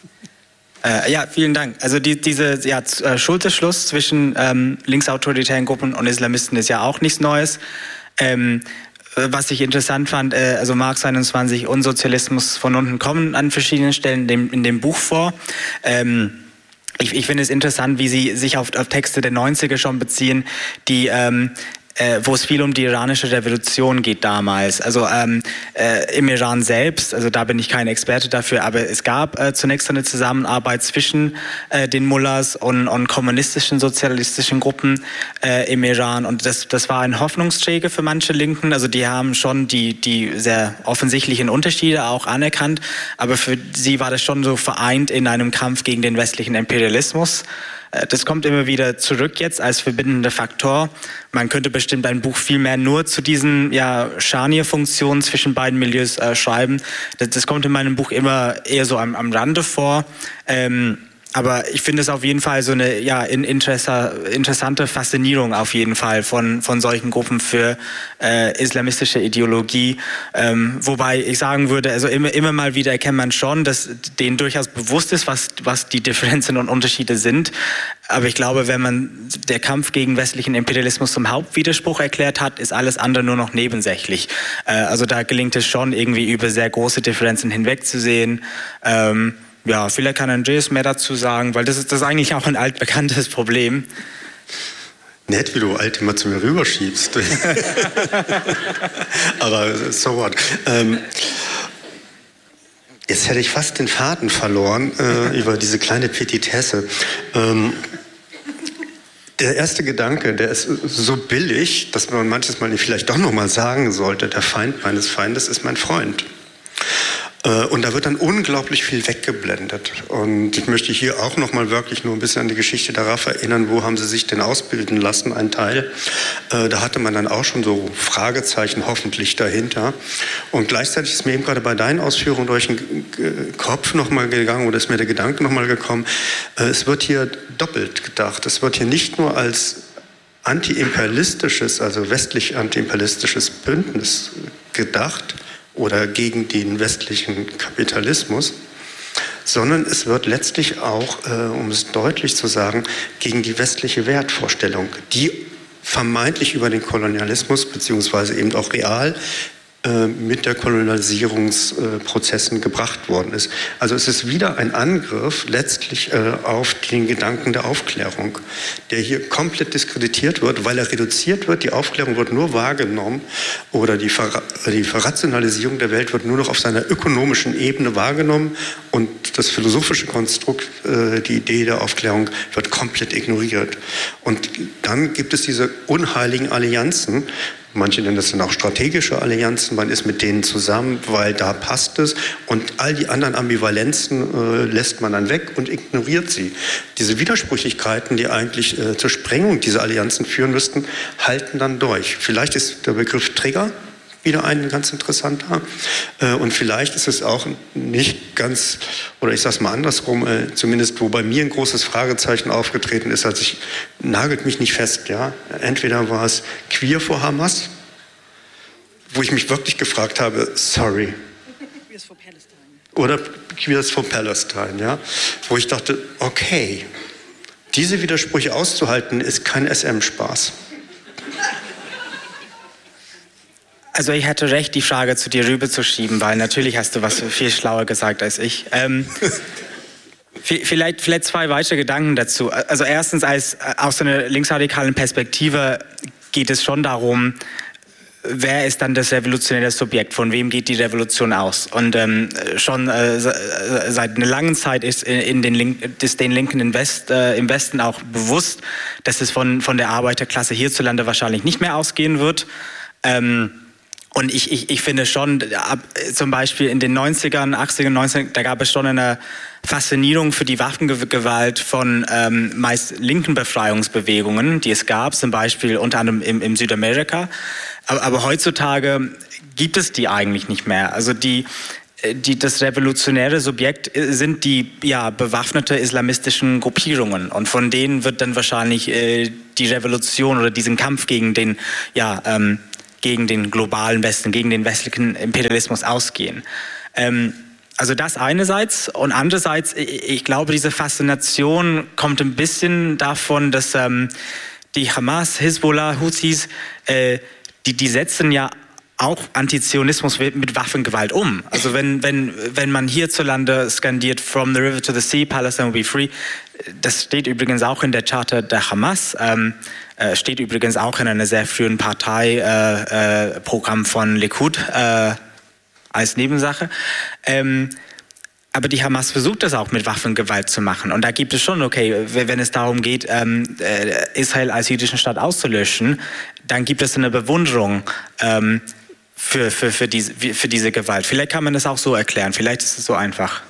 Ja, vielen Dank. Also dieser Schulterschluss zwischen linksautoritären Gruppen und Islamisten ist ja auch nichts Neues. Was ich interessant fand, also Marx 21 und Sozialismus von unten kommen an verschiedenen Stellen in dem Buch vor. Ich finde es interessant, wie Sie sich auf Texte der 90er schon beziehen, die wo es viel um die iranische Revolution geht damals. Also im Iran selbst, also da bin ich kein Experte dafür, aber es gab zunächst eine Zusammenarbeit zwischen den Mullahs und kommunistischen, sozialistischen Gruppen im Iran und das war ein Hoffnungsträger für manche Linken. Also die haben schon die sehr offensichtlichen Unterschiede auch anerkannt, aber für sie war das schon so vereint in einem Kampf gegen den westlichen Imperialismus. Das kommt immer wieder zurück jetzt als verbindender Faktor. Man könnte bestimmt ein Buch viel mehr nur zu diesen Scharnierfunktionen zwischen beiden Milieus schreiben. Das kommt in meinem Buch immer eher so am Rande vor. Aber ich finde es auf jeden Fall so eine interessante Faszinierung auf jeden Fall von solchen Gruppen für islamistische Ideologie. Wobei ich sagen würde, also immer mal wieder erkennt man schon, dass denen durchaus bewusst ist, was die Differenzen und Unterschiede sind. Aber ich glaube, wenn man der Kampf gegen westlichen Imperialismus zum Hauptwiderspruch erklärt hat, ist alles andere nur noch nebensächlich. Also da gelingt es schon irgendwie über sehr große Differenzen hinwegzusehen. Ja, vielleicht kann Andreas mehr dazu sagen, weil das ist eigentlich auch ein altbekanntes Problem. Nett, wie du alt immer zu mir rüberschiebst. Aber so what. Jetzt hätte ich fast den Faden verloren über diese kleine Petitesse. Der erste Gedanke, der ist so billig, dass man manches Mal vielleicht doch noch mal sagen sollte, der Feind meines Feindes ist mein Freund. Und da wird dann unglaublich viel weggeblendet. Und ich möchte hier auch noch mal wirklich nur ein bisschen an die Geschichte der RAF erinnern. Wo haben sie sich denn ausbilden lassen? Ein Teil. Da hatte man dann auch schon so Fragezeichen hoffentlich dahinter. Und gleichzeitig ist mir eben gerade bei deinen Ausführungen durch den Kopf noch mal gegangen, oder ist mir der Gedanke noch mal gekommen, es wird hier doppelt gedacht. Es wird hier nicht nur als antiimperialistisches, also westlich antiimperialistisches Bündnis gedacht, oder gegen den westlichen Kapitalismus, sondern es wird letztlich auch, um es deutlich zu sagen, gegen die westliche Wertvorstellung, die vermeintlich über den Kolonialismus beziehungsweise eben auch real mit der Kolonialisierungsprozessen gebracht worden ist. Also es ist wieder ein Angriff letztlich auf den Gedanken der Aufklärung, der hier komplett diskreditiert wird, weil er reduziert wird. Die Aufklärung wird nur wahrgenommen oder die Verrationalisierung der Welt wird nur noch auf seiner ökonomischen Ebene wahrgenommen und das philosophische Konstrukt, die Idee der Aufklärung wird komplett ignoriert. Und dann gibt es diese unheiligen Allianzen. Manche nennen das dann auch strategische Allianzen. Man ist mit denen zusammen, weil da passt es. Und all die anderen Ambivalenzen lässt man dann weg und ignoriert sie. Diese Widersprüchlichkeiten, die eigentlich zur Sprengung dieser Allianzen führen müssten, halten dann durch. Vielleicht ist der Begriff Trigger wieder ein ganz interessanter. Und vielleicht ist es auch nicht ganz, oder ich sage es mal andersrum, zumindest wo bei mir ein großes Fragezeichen aufgetreten ist, als ich, nagelt mich nicht fest, ja. Entweder war es queer vor Hamas, wo ich mich wirklich gefragt habe, sorry. oder Queers for Palestine, ja, wo ich dachte, okay, diese Widersprüche auszuhalten, ist kein SM-Spaß. Also ich hatte recht, die Frage zu dir rüberzuschieben, weil natürlich hast du was viel schlauer gesagt als ich. Vielleicht 2 weitere Gedanken dazu. Also erstens, aus so einer linksradikalen Perspektive geht es schon darum, wer ist dann das revolutionäre Subjekt? Von wem geht die Revolution aus? Und schon seit einer langen Zeit ist den Linken im Westen auch bewusst, dass es von der Arbeiterklasse hierzulande wahrscheinlich nicht mehr ausgehen wird. Und ich finde schon, zum Beispiel in den 90ern, 80ern, 90ern, da gab es schon eine Faszinierung für die Waffengewalt von meist linken Befreiungsbewegungen, die es gab, zum Beispiel unter anderem im Südamerika. Aber heutzutage gibt es die eigentlich nicht mehr. Also das revolutionäre Subjekt sind die bewaffnete islamistischen Gruppierungen. Und von denen wird dann wahrscheinlich die Revolution oder diesen Kampf gegen den globalen Westen, gegen den westlichen Imperialismus ausgehen. Also das einerseits, und andererseits, ich glaube, diese Faszination kommt ein bisschen davon, dass die Hamas, Hisbollah, Houthis, die setzen ja auch Antizionismus mit Waffengewalt um. Also wenn man hierzulande skandiert, from the river to the sea, Palestine will be free, das steht übrigens auch in der Charta der Hamas, steht übrigens auch in einer sehr frühen Parteiprogramm von Likud als Nebensache. Aber die Hamas versucht das auch mit Waffengewalt zu machen. Und da gibt es schon, okay, wenn es darum geht, Israel als jüdischen Staat auszulöschen, dann gibt es eine Bewunderung für diese Gewalt. Vielleicht kann man das auch so erklären, vielleicht ist es so einfach.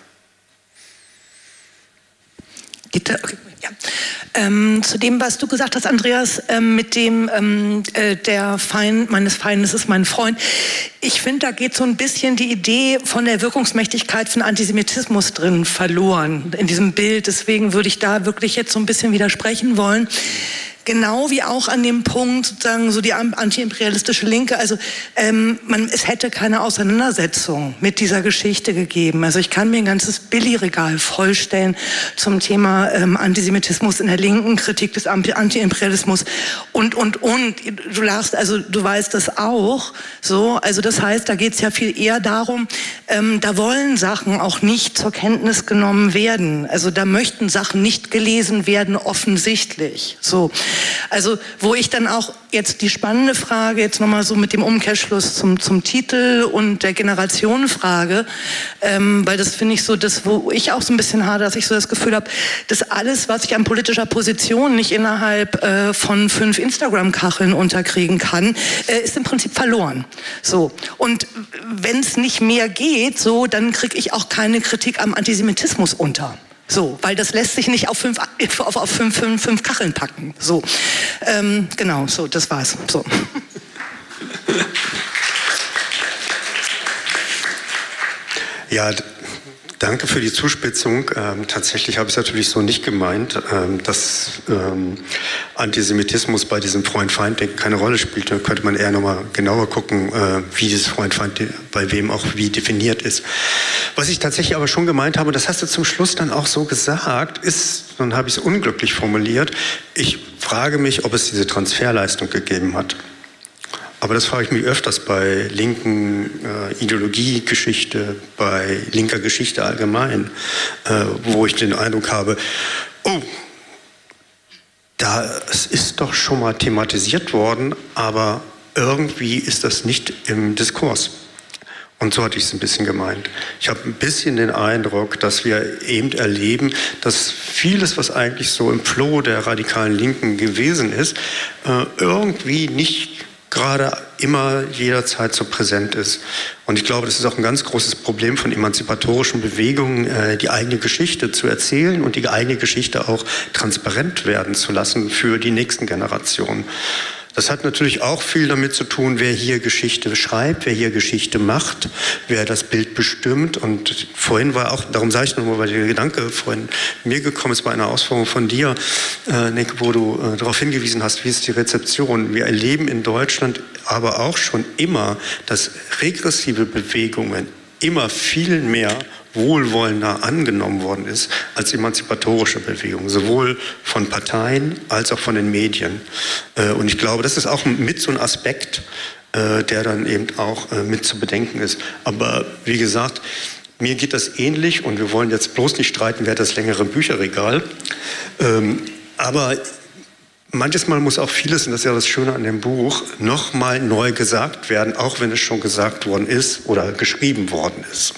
Okay, ja. Zu dem, was du gesagt hast, Andreas, mit dem der Feind meines Feindes ist mein Freund. Ich finde, da geht so ein bisschen die Idee von der Wirkungsmächtigkeit von Antisemitismus drin verloren in diesem Bild. Deswegen würde ich da wirklich jetzt so ein bisschen widersprechen wollen. Genau wie auch an dem Punkt sozusagen so die antiimperialistische Linke, also es hätte keine Auseinandersetzung mit dieser Geschichte gegeben. Also ich kann mir ein ganzes Billigregal vollstellen zum Thema Antisemitismus in der Linken, Kritik des Antiimperialismus und. Du lachst, also du weißt das auch. So, also das heißt, da geht es ja viel eher darum, da wollen Sachen auch nicht zur Kenntnis genommen werden. Also da möchten Sachen nicht gelesen werden, offensichtlich. So. Also wo ich dann auch jetzt die spannende Frage, jetzt nochmal so mit dem Umkehrschluss zum Titel und der Generationenfrage, weil das finde ich so, das, wo ich auch so ein bisschen hadere, dass ich so das Gefühl habe, dass alles, was ich an politischer Position nicht innerhalb von 5 Instagram-Kacheln unterkriegen kann, ist im Prinzip verloren. So. Und wenn es nicht mehr geht, so, dann kriege ich auch keine Kritik am Antisemitismus unter. So, weil das lässt sich nicht auf 5 Kacheln packen. So, genau, so, das war's. So. Ja, danke für die Zuspitzung. Tatsächlich habe ich es natürlich so nicht gemeint, dass Antisemitismus bei diesem Freund-Feind-Denken keine Rolle spielt. Da könnte man eher nochmal genauer gucken, wie dieses Freund-Feind bei wem auch wie definiert ist. Was ich tatsächlich aber schon gemeint habe, das hast du zum Schluss dann auch so gesagt, ist, dann habe ich es unglücklich formuliert, ich frage mich, ob es diese Transferleistung gegeben hat. Aber das frage ich mich öfters bei linken Ideologiegeschichte, bei linker Geschichte allgemein, wo ich den Eindruck habe, oh, das ist doch schon mal thematisiert worden, aber irgendwie ist das nicht im Diskurs. Und so hatte ich es ein bisschen gemeint. Ich habe ein bisschen den Eindruck, dass wir eben erleben, dass vieles, was eigentlich so im Flow der radikalen Linken gewesen ist, irgendwie nicht gerade immer jederzeit so präsent ist. Und ich glaube, das ist auch ein ganz großes Problem von emanzipatorischen Bewegungen, die eigene Geschichte zu erzählen und die eigene Geschichte auch transparent werden zu lassen für die nächsten Generationen. Das hat natürlich auch viel damit zu tun, wer hier Geschichte schreibt, wer hier Geschichte macht, wer das Bild bestimmt. Und vorhin war auch, darum sage ich nochmal, weil der Gedanke vorhin mir gekommen ist bei einer Ausführung von dir, Nick, wo du darauf hingewiesen hast, wie ist die Rezeption. Wir erleben in Deutschland aber auch schon immer, dass regressive Bewegungen immer viel mehr wohlwollender angenommen worden ist als emanzipatorische Bewegung, sowohl von Parteien als auch von den Medien. Und ich glaube, das ist auch mit so ein Aspekt, der dann eben auch mit zu bedenken ist. Aber wie gesagt, mir geht das ähnlich und wir wollen jetzt bloß nicht streiten, wer hat das längere Bücherregal. Aber manches Mal muss auch vieles, und das ist ja das Schöne an dem Buch, nochmal neu gesagt werden, auch wenn es schon gesagt worden ist oder geschrieben worden ist.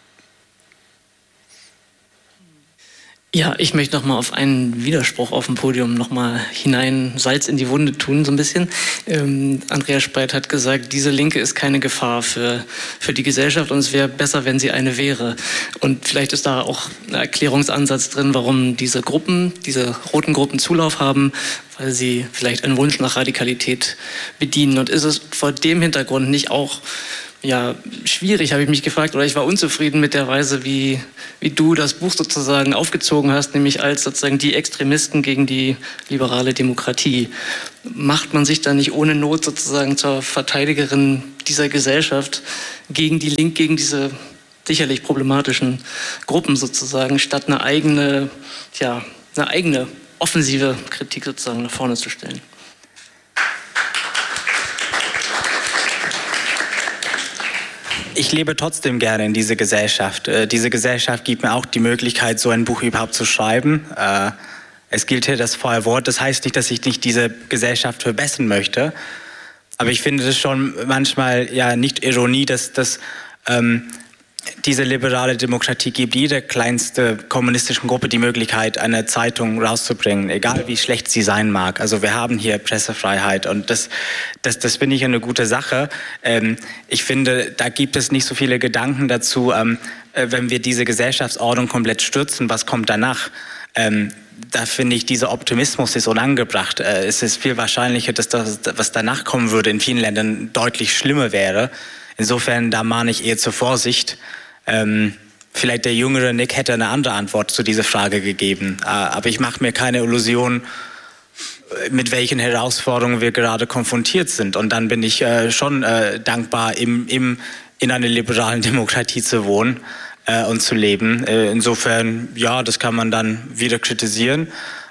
Ja, ich möchte nochmal auf einen Widerspruch auf dem Podium nochmal hinein Salz in die Wunde tun, so ein bisschen. Andreas Speit hat gesagt, diese Linke ist keine Gefahr für die Gesellschaft und es wäre besser, wenn sie eine wäre. Und vielleicht ist da auch ein Erklärungsansatz drin, warum diese Gruppen, diese roten Gruppen Zulauf haben, weil sie vielleicht einen Wunsch nach Radikalität bedienen. Und ist es vor dem Hintergrund nicht auch schwierig, habe ich mich gefragt, oder ich war unzufrieden mit der Weise, wie du das Buch sozusagen aufgezogen hast, nämlich als sozusagen die Extremisten gegen die liberale Demokratie. Macht man sich da nicht ohne Not sozusagen zur Verteidigerin dieser Gesellschaft gegen diese sicherlich problematischen Gruppen sozusagen, statt eine eigene offensive Kritik sozusagen nach vorne zu stellen? Ich lebe trotzdem gerne in dieser Gesellschaft. Diese Gesellschaft gibt mir auch die Möglichkeit, so ein Buch überhaupt zu schreiben. Es gilt hier das Vorwort. Das heißt nicht, dass ich nicht diese Gesellschaft verbessern möchte. Aber ich finde es schon manchmal nicht Ironie, dass diese liberale Demokratie gibt jeder kleinste kommunistischen Gruppe die Möglichkeit, eine Zeitung rauszubringen, egal wie schlecht sie sein mag. Also wir haben hier Pressefreiheit und das finde ich eine gute Sache. Ich finde, da gibt es nicht so viele Gedanken dazu, wenn wir diese Gesellschaftsordnung komplett stürzen, was kommt danach? Da finde ich, dieser Optimismus ist unangebracht. Es ist viel wahrscheinlicher, dass das, was danach kommen würde, in vielen Ländern deutlich schlimmer wäre. Insofern, da mahne ich eher zur Vorsicht. Vielleicht der jüngere Nick hätte eine andere Antwort zu dieser Frage gegeben. Aber ich mache mir keine Illusion, mit welchen Herausforderungen wir gerade konfrontiert sind. Und dann bin ich schon dankbar, in einer liberalen Demokratie zu wohnen und zu leben. Insofern, das kann man dann wieder kritisieren.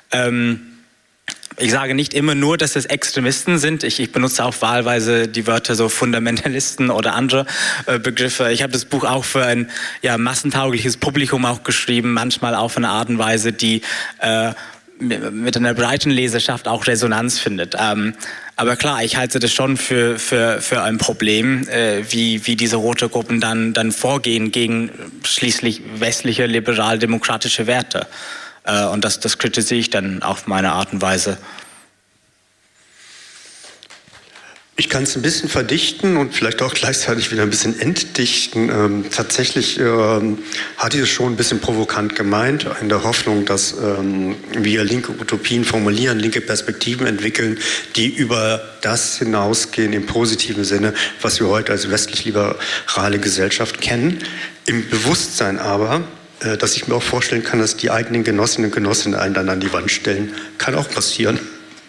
Ich sage nicht immer nur, dass es Extremisten sind. Ich benutze auch wahlweise die Wörter so Fundamentalisten oder andere Begriffe. Ich habe das Buch auch für ein massentaugliches Publikum auch geschrieben, manchmal auf eine Art und Weise, die mit einer breiten Leserschaft auch Resonanz findet. Aber klar, ich halte das schon für ein Problem, wie diese rote Gruppen dann vorgehen gegen schließlich westliche liberal-demokratische Werte. Und das kritisiere ich dann auf meine Art und Weise. Ich kann es ein bisschen verdichten und vielleicht auch gleichzeitig wieder ein bisschen entdichten. Tatsächlich hatte ich es schon ein bisschen provokant gemeint, in der Hoffnung, dass wir linke Utopien formulieren, linke Perspektiven entwickeln, die über das hinausgehen im positiven Sinne, was wir heute als westlich-liberale Gesellschaft kennen. Im Bewusstsein aber, dass ich mir auch vorstellen kann, dass die eigenen Genossinnen und Genossen einen dann an die Wand stellen. Kann auch passieren.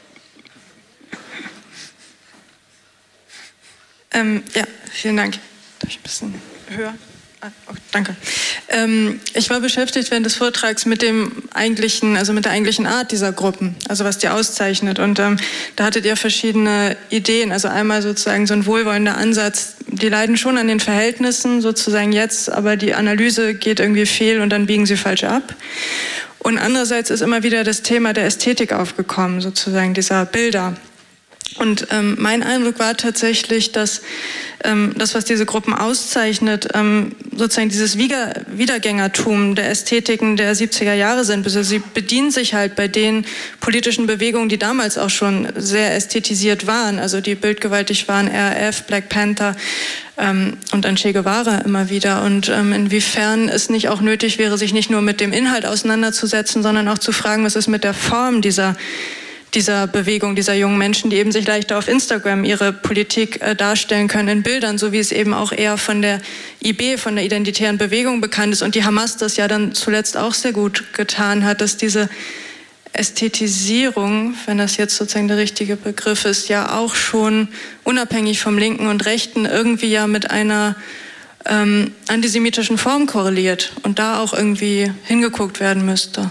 Vielen Dank. Darf ich ein bisschen höher? Danke. Ich war beschäftigt während des Vortrags mit der eigentlichen Art dieser Gruppen, also was die auszeichnet. Und da hattet ihr verschiedene Ideen. Also einmal sozusagen so ein wohlwollender Ansatz. Die leiden schon an den Verhältnissen sozusagen jetzt, aber die Analyse geht irgendwie fehl und dann biegen sie falsch ab. Und andererseits ist immer wieder das Thema der Ästhetik aufgekommen, sozusagen dieser Bilder. Und mein Eindruck war tatsächlich, dass das, was diese Gruppen auszeichnet, sozusagen dieses Wiedergängertum der Ästhetiken der 70er Jahre sind. Also sie bedienen sich halt bei den politischen Bewegungen, die damals auch schon sehr ästhetisiert waren, also die bildgewaltig waren, RAF, Black Panther und dann Che Guevara immer wieder. Und inwiefern es nicht auch nötig wäre, sich nicht nur mit dem Inhalt auseinanderzusetzen, sondern auch zu fragen, was ist mit der Form dieser Bewegung, dieser jungen Menschen, die eben sich leichter auf Instagram ihre Politik darstellen können in Bildern, so wie es eben auch eher von der IB, von der identitären Bewegung bekannt ist und die Hamas das ja dann zuletzt auch sehr gut getan hat, dass diese Ästhetisierung, wenn das jetzt sozusagen der richtige Begriff ist, ja auch schon unabhängig vom Linken und Rechten irgendwie ja mit einer antisemitischen Formen korreliert und da auch irgendwie hingeguckt werden müsste.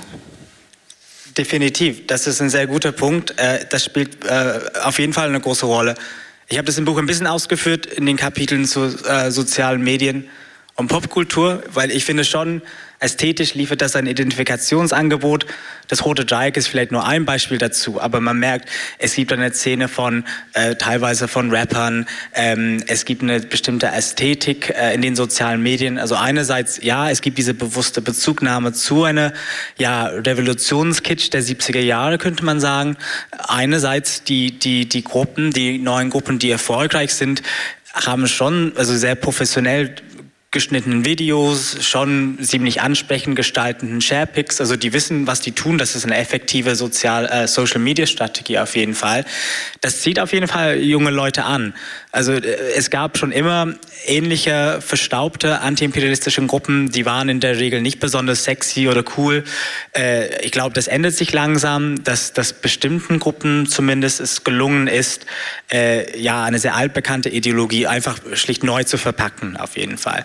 Definitiv, das ist ein sehr guter Punkt. Das spielt auf jeden Fall eine große Rolle. Ich habe das im Buch ein bisschen ausgeführt in den Kapiteln zu sozialen Medien und Popkultur, weil ich finde schon, ästhetisch liefert das ein Identifikationsangebot. Das Rote Dreieck ist vielleicht nur ein Beispiel dazu, aber man merkt, es gibt eine Szene von teilweise von Rappern, es gibt eine bestimmte Ästhetik in den sozialen Medien. Also einerseits, ja, es gibt diese bewusste Bezugnahme zu einer Revolutionskitsch der 70er Jahre, könnte man sagen. Einerseits die Gruppen, die neuen Gruppen, die erfolgreich sind, haben schon sehr professionell geschnittenen Videos, schon ziemlich ansprechend gestalteten Sharepics, also die wissen, was die tun, das ist eine effektive Social-Media-Strategie auf jeden Fall. Das zieht auf jeden Fall junge Leute an. Also es gab schon immer ähnliche verstaubte antiimperialistische Gruppen, die waren in der Regel nicht besonders sexy oder cool. Ich glaube, das ändert sich langsam, dass bestimmten Gruppen zumindest es gelungen ist, eine sehr altbekannte Ideologie einfach schlicht neu zu verpacken, auf jeden Fall.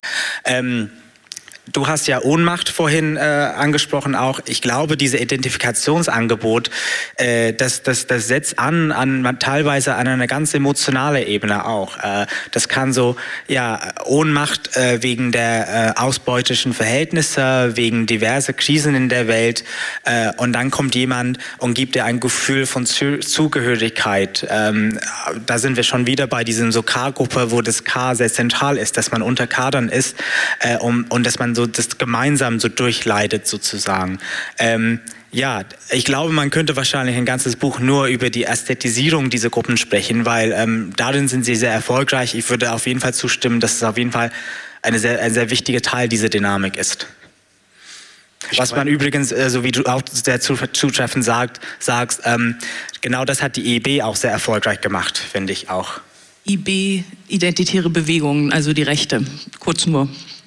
Du hast ja Ohnmacht vorhin angesprochen auch. Ich glaube, dieses Identifikationsangebot, das setzt an teilweise an eine ganz emotionale Ebene auch. Das kann so, Ohnmacht wegen der ausbeutischen Verhältnisse, wegen diverser Krisen in der Welt. Und dann kommt jemand und gibt dir ein Gefühl von Zugehörigkeit. Da sind wir schon wieder bei diesem so K-Gruppe, wo das K sehr zentral ist, dass man unter Kadern ist und dass man so das gemeinsam so durchleidet sozusagen. Ich glaube, man könnte wahrscheinlich ein ganzes Buch nur über die Ästhetisierung dieser Gruppen sprechen, weil darin sind sie sehr erfolgreich. Ich würde auf jeden Fall zustimmen, dass es auf jeden Fall ein sehr wichtiger Teil dieser Dynamik ist. Was man übrigens, so wie du auch sehr zutreffend sagst, genau das hat die IEB auch sehr erfolgreich gemacht, finde ich auch. IB, Identitäre Bewegungen, also die Rechte, kurz nur.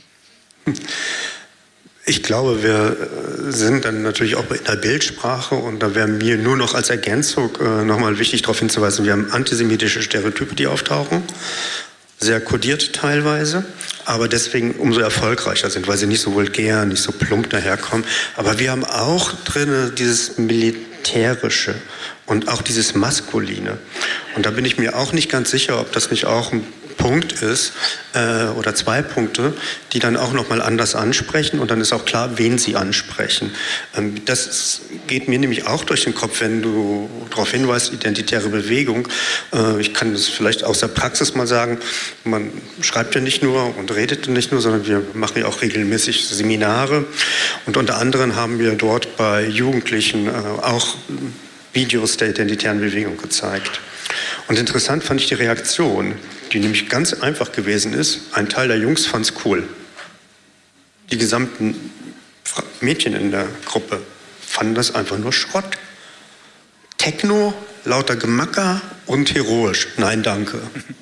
Ich glaube, wir sind dann natürlich auch in der Bildsprache und da wäre mir nur noch als Ergänzung nochmal wichtig darauf hinzuweisen, wir haben antisemitische Stereotype, die auftauchen, sehr kodiert teilweise, aber deswegen umso erfolgreicher sind, weil sie nicht so vulgär, nicht so plump daherkommen. Aber wir haben auch drin dieses Militärische und auch dieses Maskuline. Und da bin ich mir auch nicht ganz sicher, ob das nicht auch ein Punkt ist oder 2 Punkte, die dann auch nochmal anders ansprechen und dann ist auch klar, wen sie ansprechen. Das geht mir nämlich auch durch den Kopf, wenn du darauf hinweist, identitäre Bewegung. Ich kann das vielleicht aus der Praxis mal sagen, man schreibt ja nicht nur und redet nicht nur, sondern wir machen ja auch regelmäßig Seminare und unter anderem haben wir dort bei Jugendlichen auch Videos der identitären Bewegung gezeigt. Und interessant fand ich die Reaktion, die nämlich ganz einfach gewesen ist. Ein Teil der Jungs fand es cool. Die gesamten Mädchen in der Gruppe fanden das einfach nur Schrott. Techno, lauter Gemacker und heroisch. Nein, danke.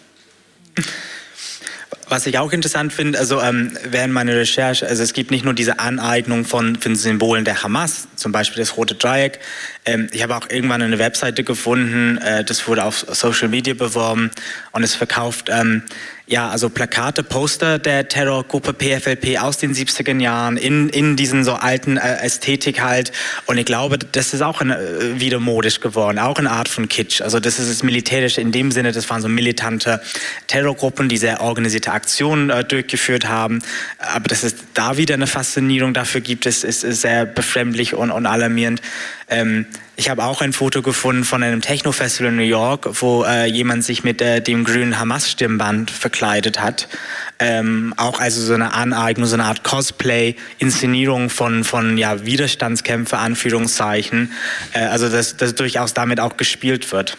Was ich auch interessant finde, also während meiner Recherche, also es gibt nicht nur diese Aneignung von Symbolen der Hamas, zum Beispiel das Rote Dreieck. Ich habe auch irgendwann eine Webseite gefunden, das wurde auf Social Media beworben und es verkauft also Plakate, Poster der Terrorgruppe PFLP aus den 70er Jahren in diesen so alten Ästhetik halt. Und ich glaube, das ist auch wieder modisch geworden, auch eine Art von Kitsch. Also das ist das Militärische in dem Sinne, das waren so militante Terrorgruppen, die sehr organisierte Aktionen durchgeführt haben. Aber dass es da wieder eine Faszinierung dafür gibt, ist sehr befremdlich und alarmierend. Ich habe auch ein Foto gefunden von einem Techno-Festival in New York, wo jemand sich mit dem grünen Hamas-Stirnband verkleidet hat. Auch also so eine Aneignung, so eine Art Cosplay, Inszenierung von Widerstandskämpfer, Anführungszeichen. Also dass durchaus damit auch gespielt wird.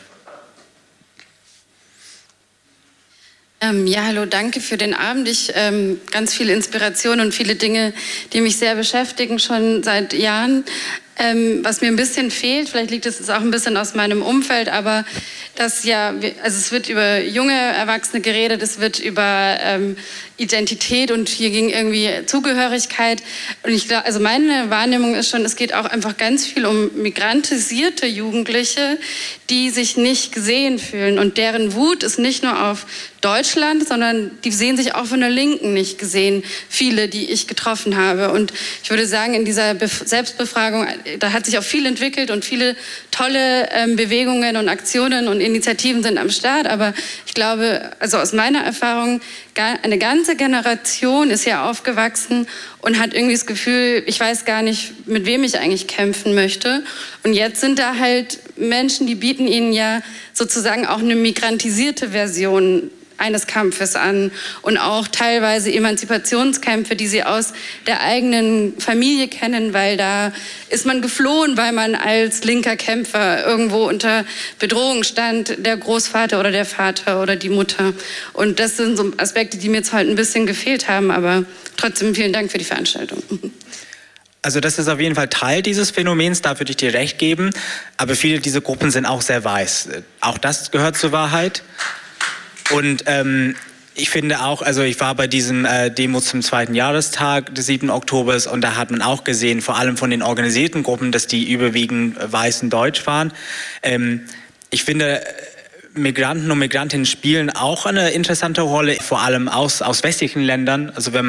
Hallo, danke für den Abend. Ganz viele Inspirationen und viele Dinge, die mich sehr beschäftigen, schon seit Jahren. Was mir ein bisschen fehlt, vielleicht liegt es auch ein bisschen aus meinem Umfeld, aber es wird über junge Erwachsene geredet, es wird über Identität und hier ging irgendwie Zugehörigkeit. Und ich glaube, also meine Wahrnehmung ist schon, es geht auch einfach ganz viel um migrantisierte Jugendliche, die sich nicht gesehen fühlen und deren Wut ist nicht nur auf Deutschland, sondern die sehen sich auch von der Linken nicht gesehen, viele, die ich getroffen habe. Und ich würde sagen, in dieser Selbstbefragung, da hat sich auch viel entwickelt und viele tolle Bewegungen und Aktionen und Initiativen sind am Start. Aber ich glaube, also aus meiner Erfahrung, eine ganze Generation ist ja aufgewachsen und hat irgendwie das Gefühl, ich weiß gar nicht, mit wem ich eigentlich kämpfen möchte. Und jetzt sind da halt Menschen, die bieten ihnen ja sozusagen auch eine migrantisierte Version eines Kampfes an und auch teilweise Emanzipationskämpfe, die sie aus der eigenen Familie kennen, weil da ist man geflohen, weil man als linker Kämpfer irgendwo unter Bedrohung stand, der Großvater oder der Vater oder die Mutter. Und das sind so Aspekte, die mir jetzt halt ein bisschen gefehlt haben, aber trotzdem vielen Dank für die Veranstaltung. Also das ist auf jeden Fall Teil dieses Phänomens, da würde ich dir recht geben, aber viele dieser Gruppen sind auch sehr weiß. Auch das gehört zur Wahrheit. Und ich finde auch, also ich war bei diesem Demo zum 2. Jahrestag des 7. Oktobers und da hat man auch gesehen, vor allem von den organisierten Gruppen, dass die überwiegend weiß und deutsch waren. Ich finde, Migranten und Migrantinnen spielen auch eine interessante Rolle, vor allem aus westlichen Ländern. Also wenn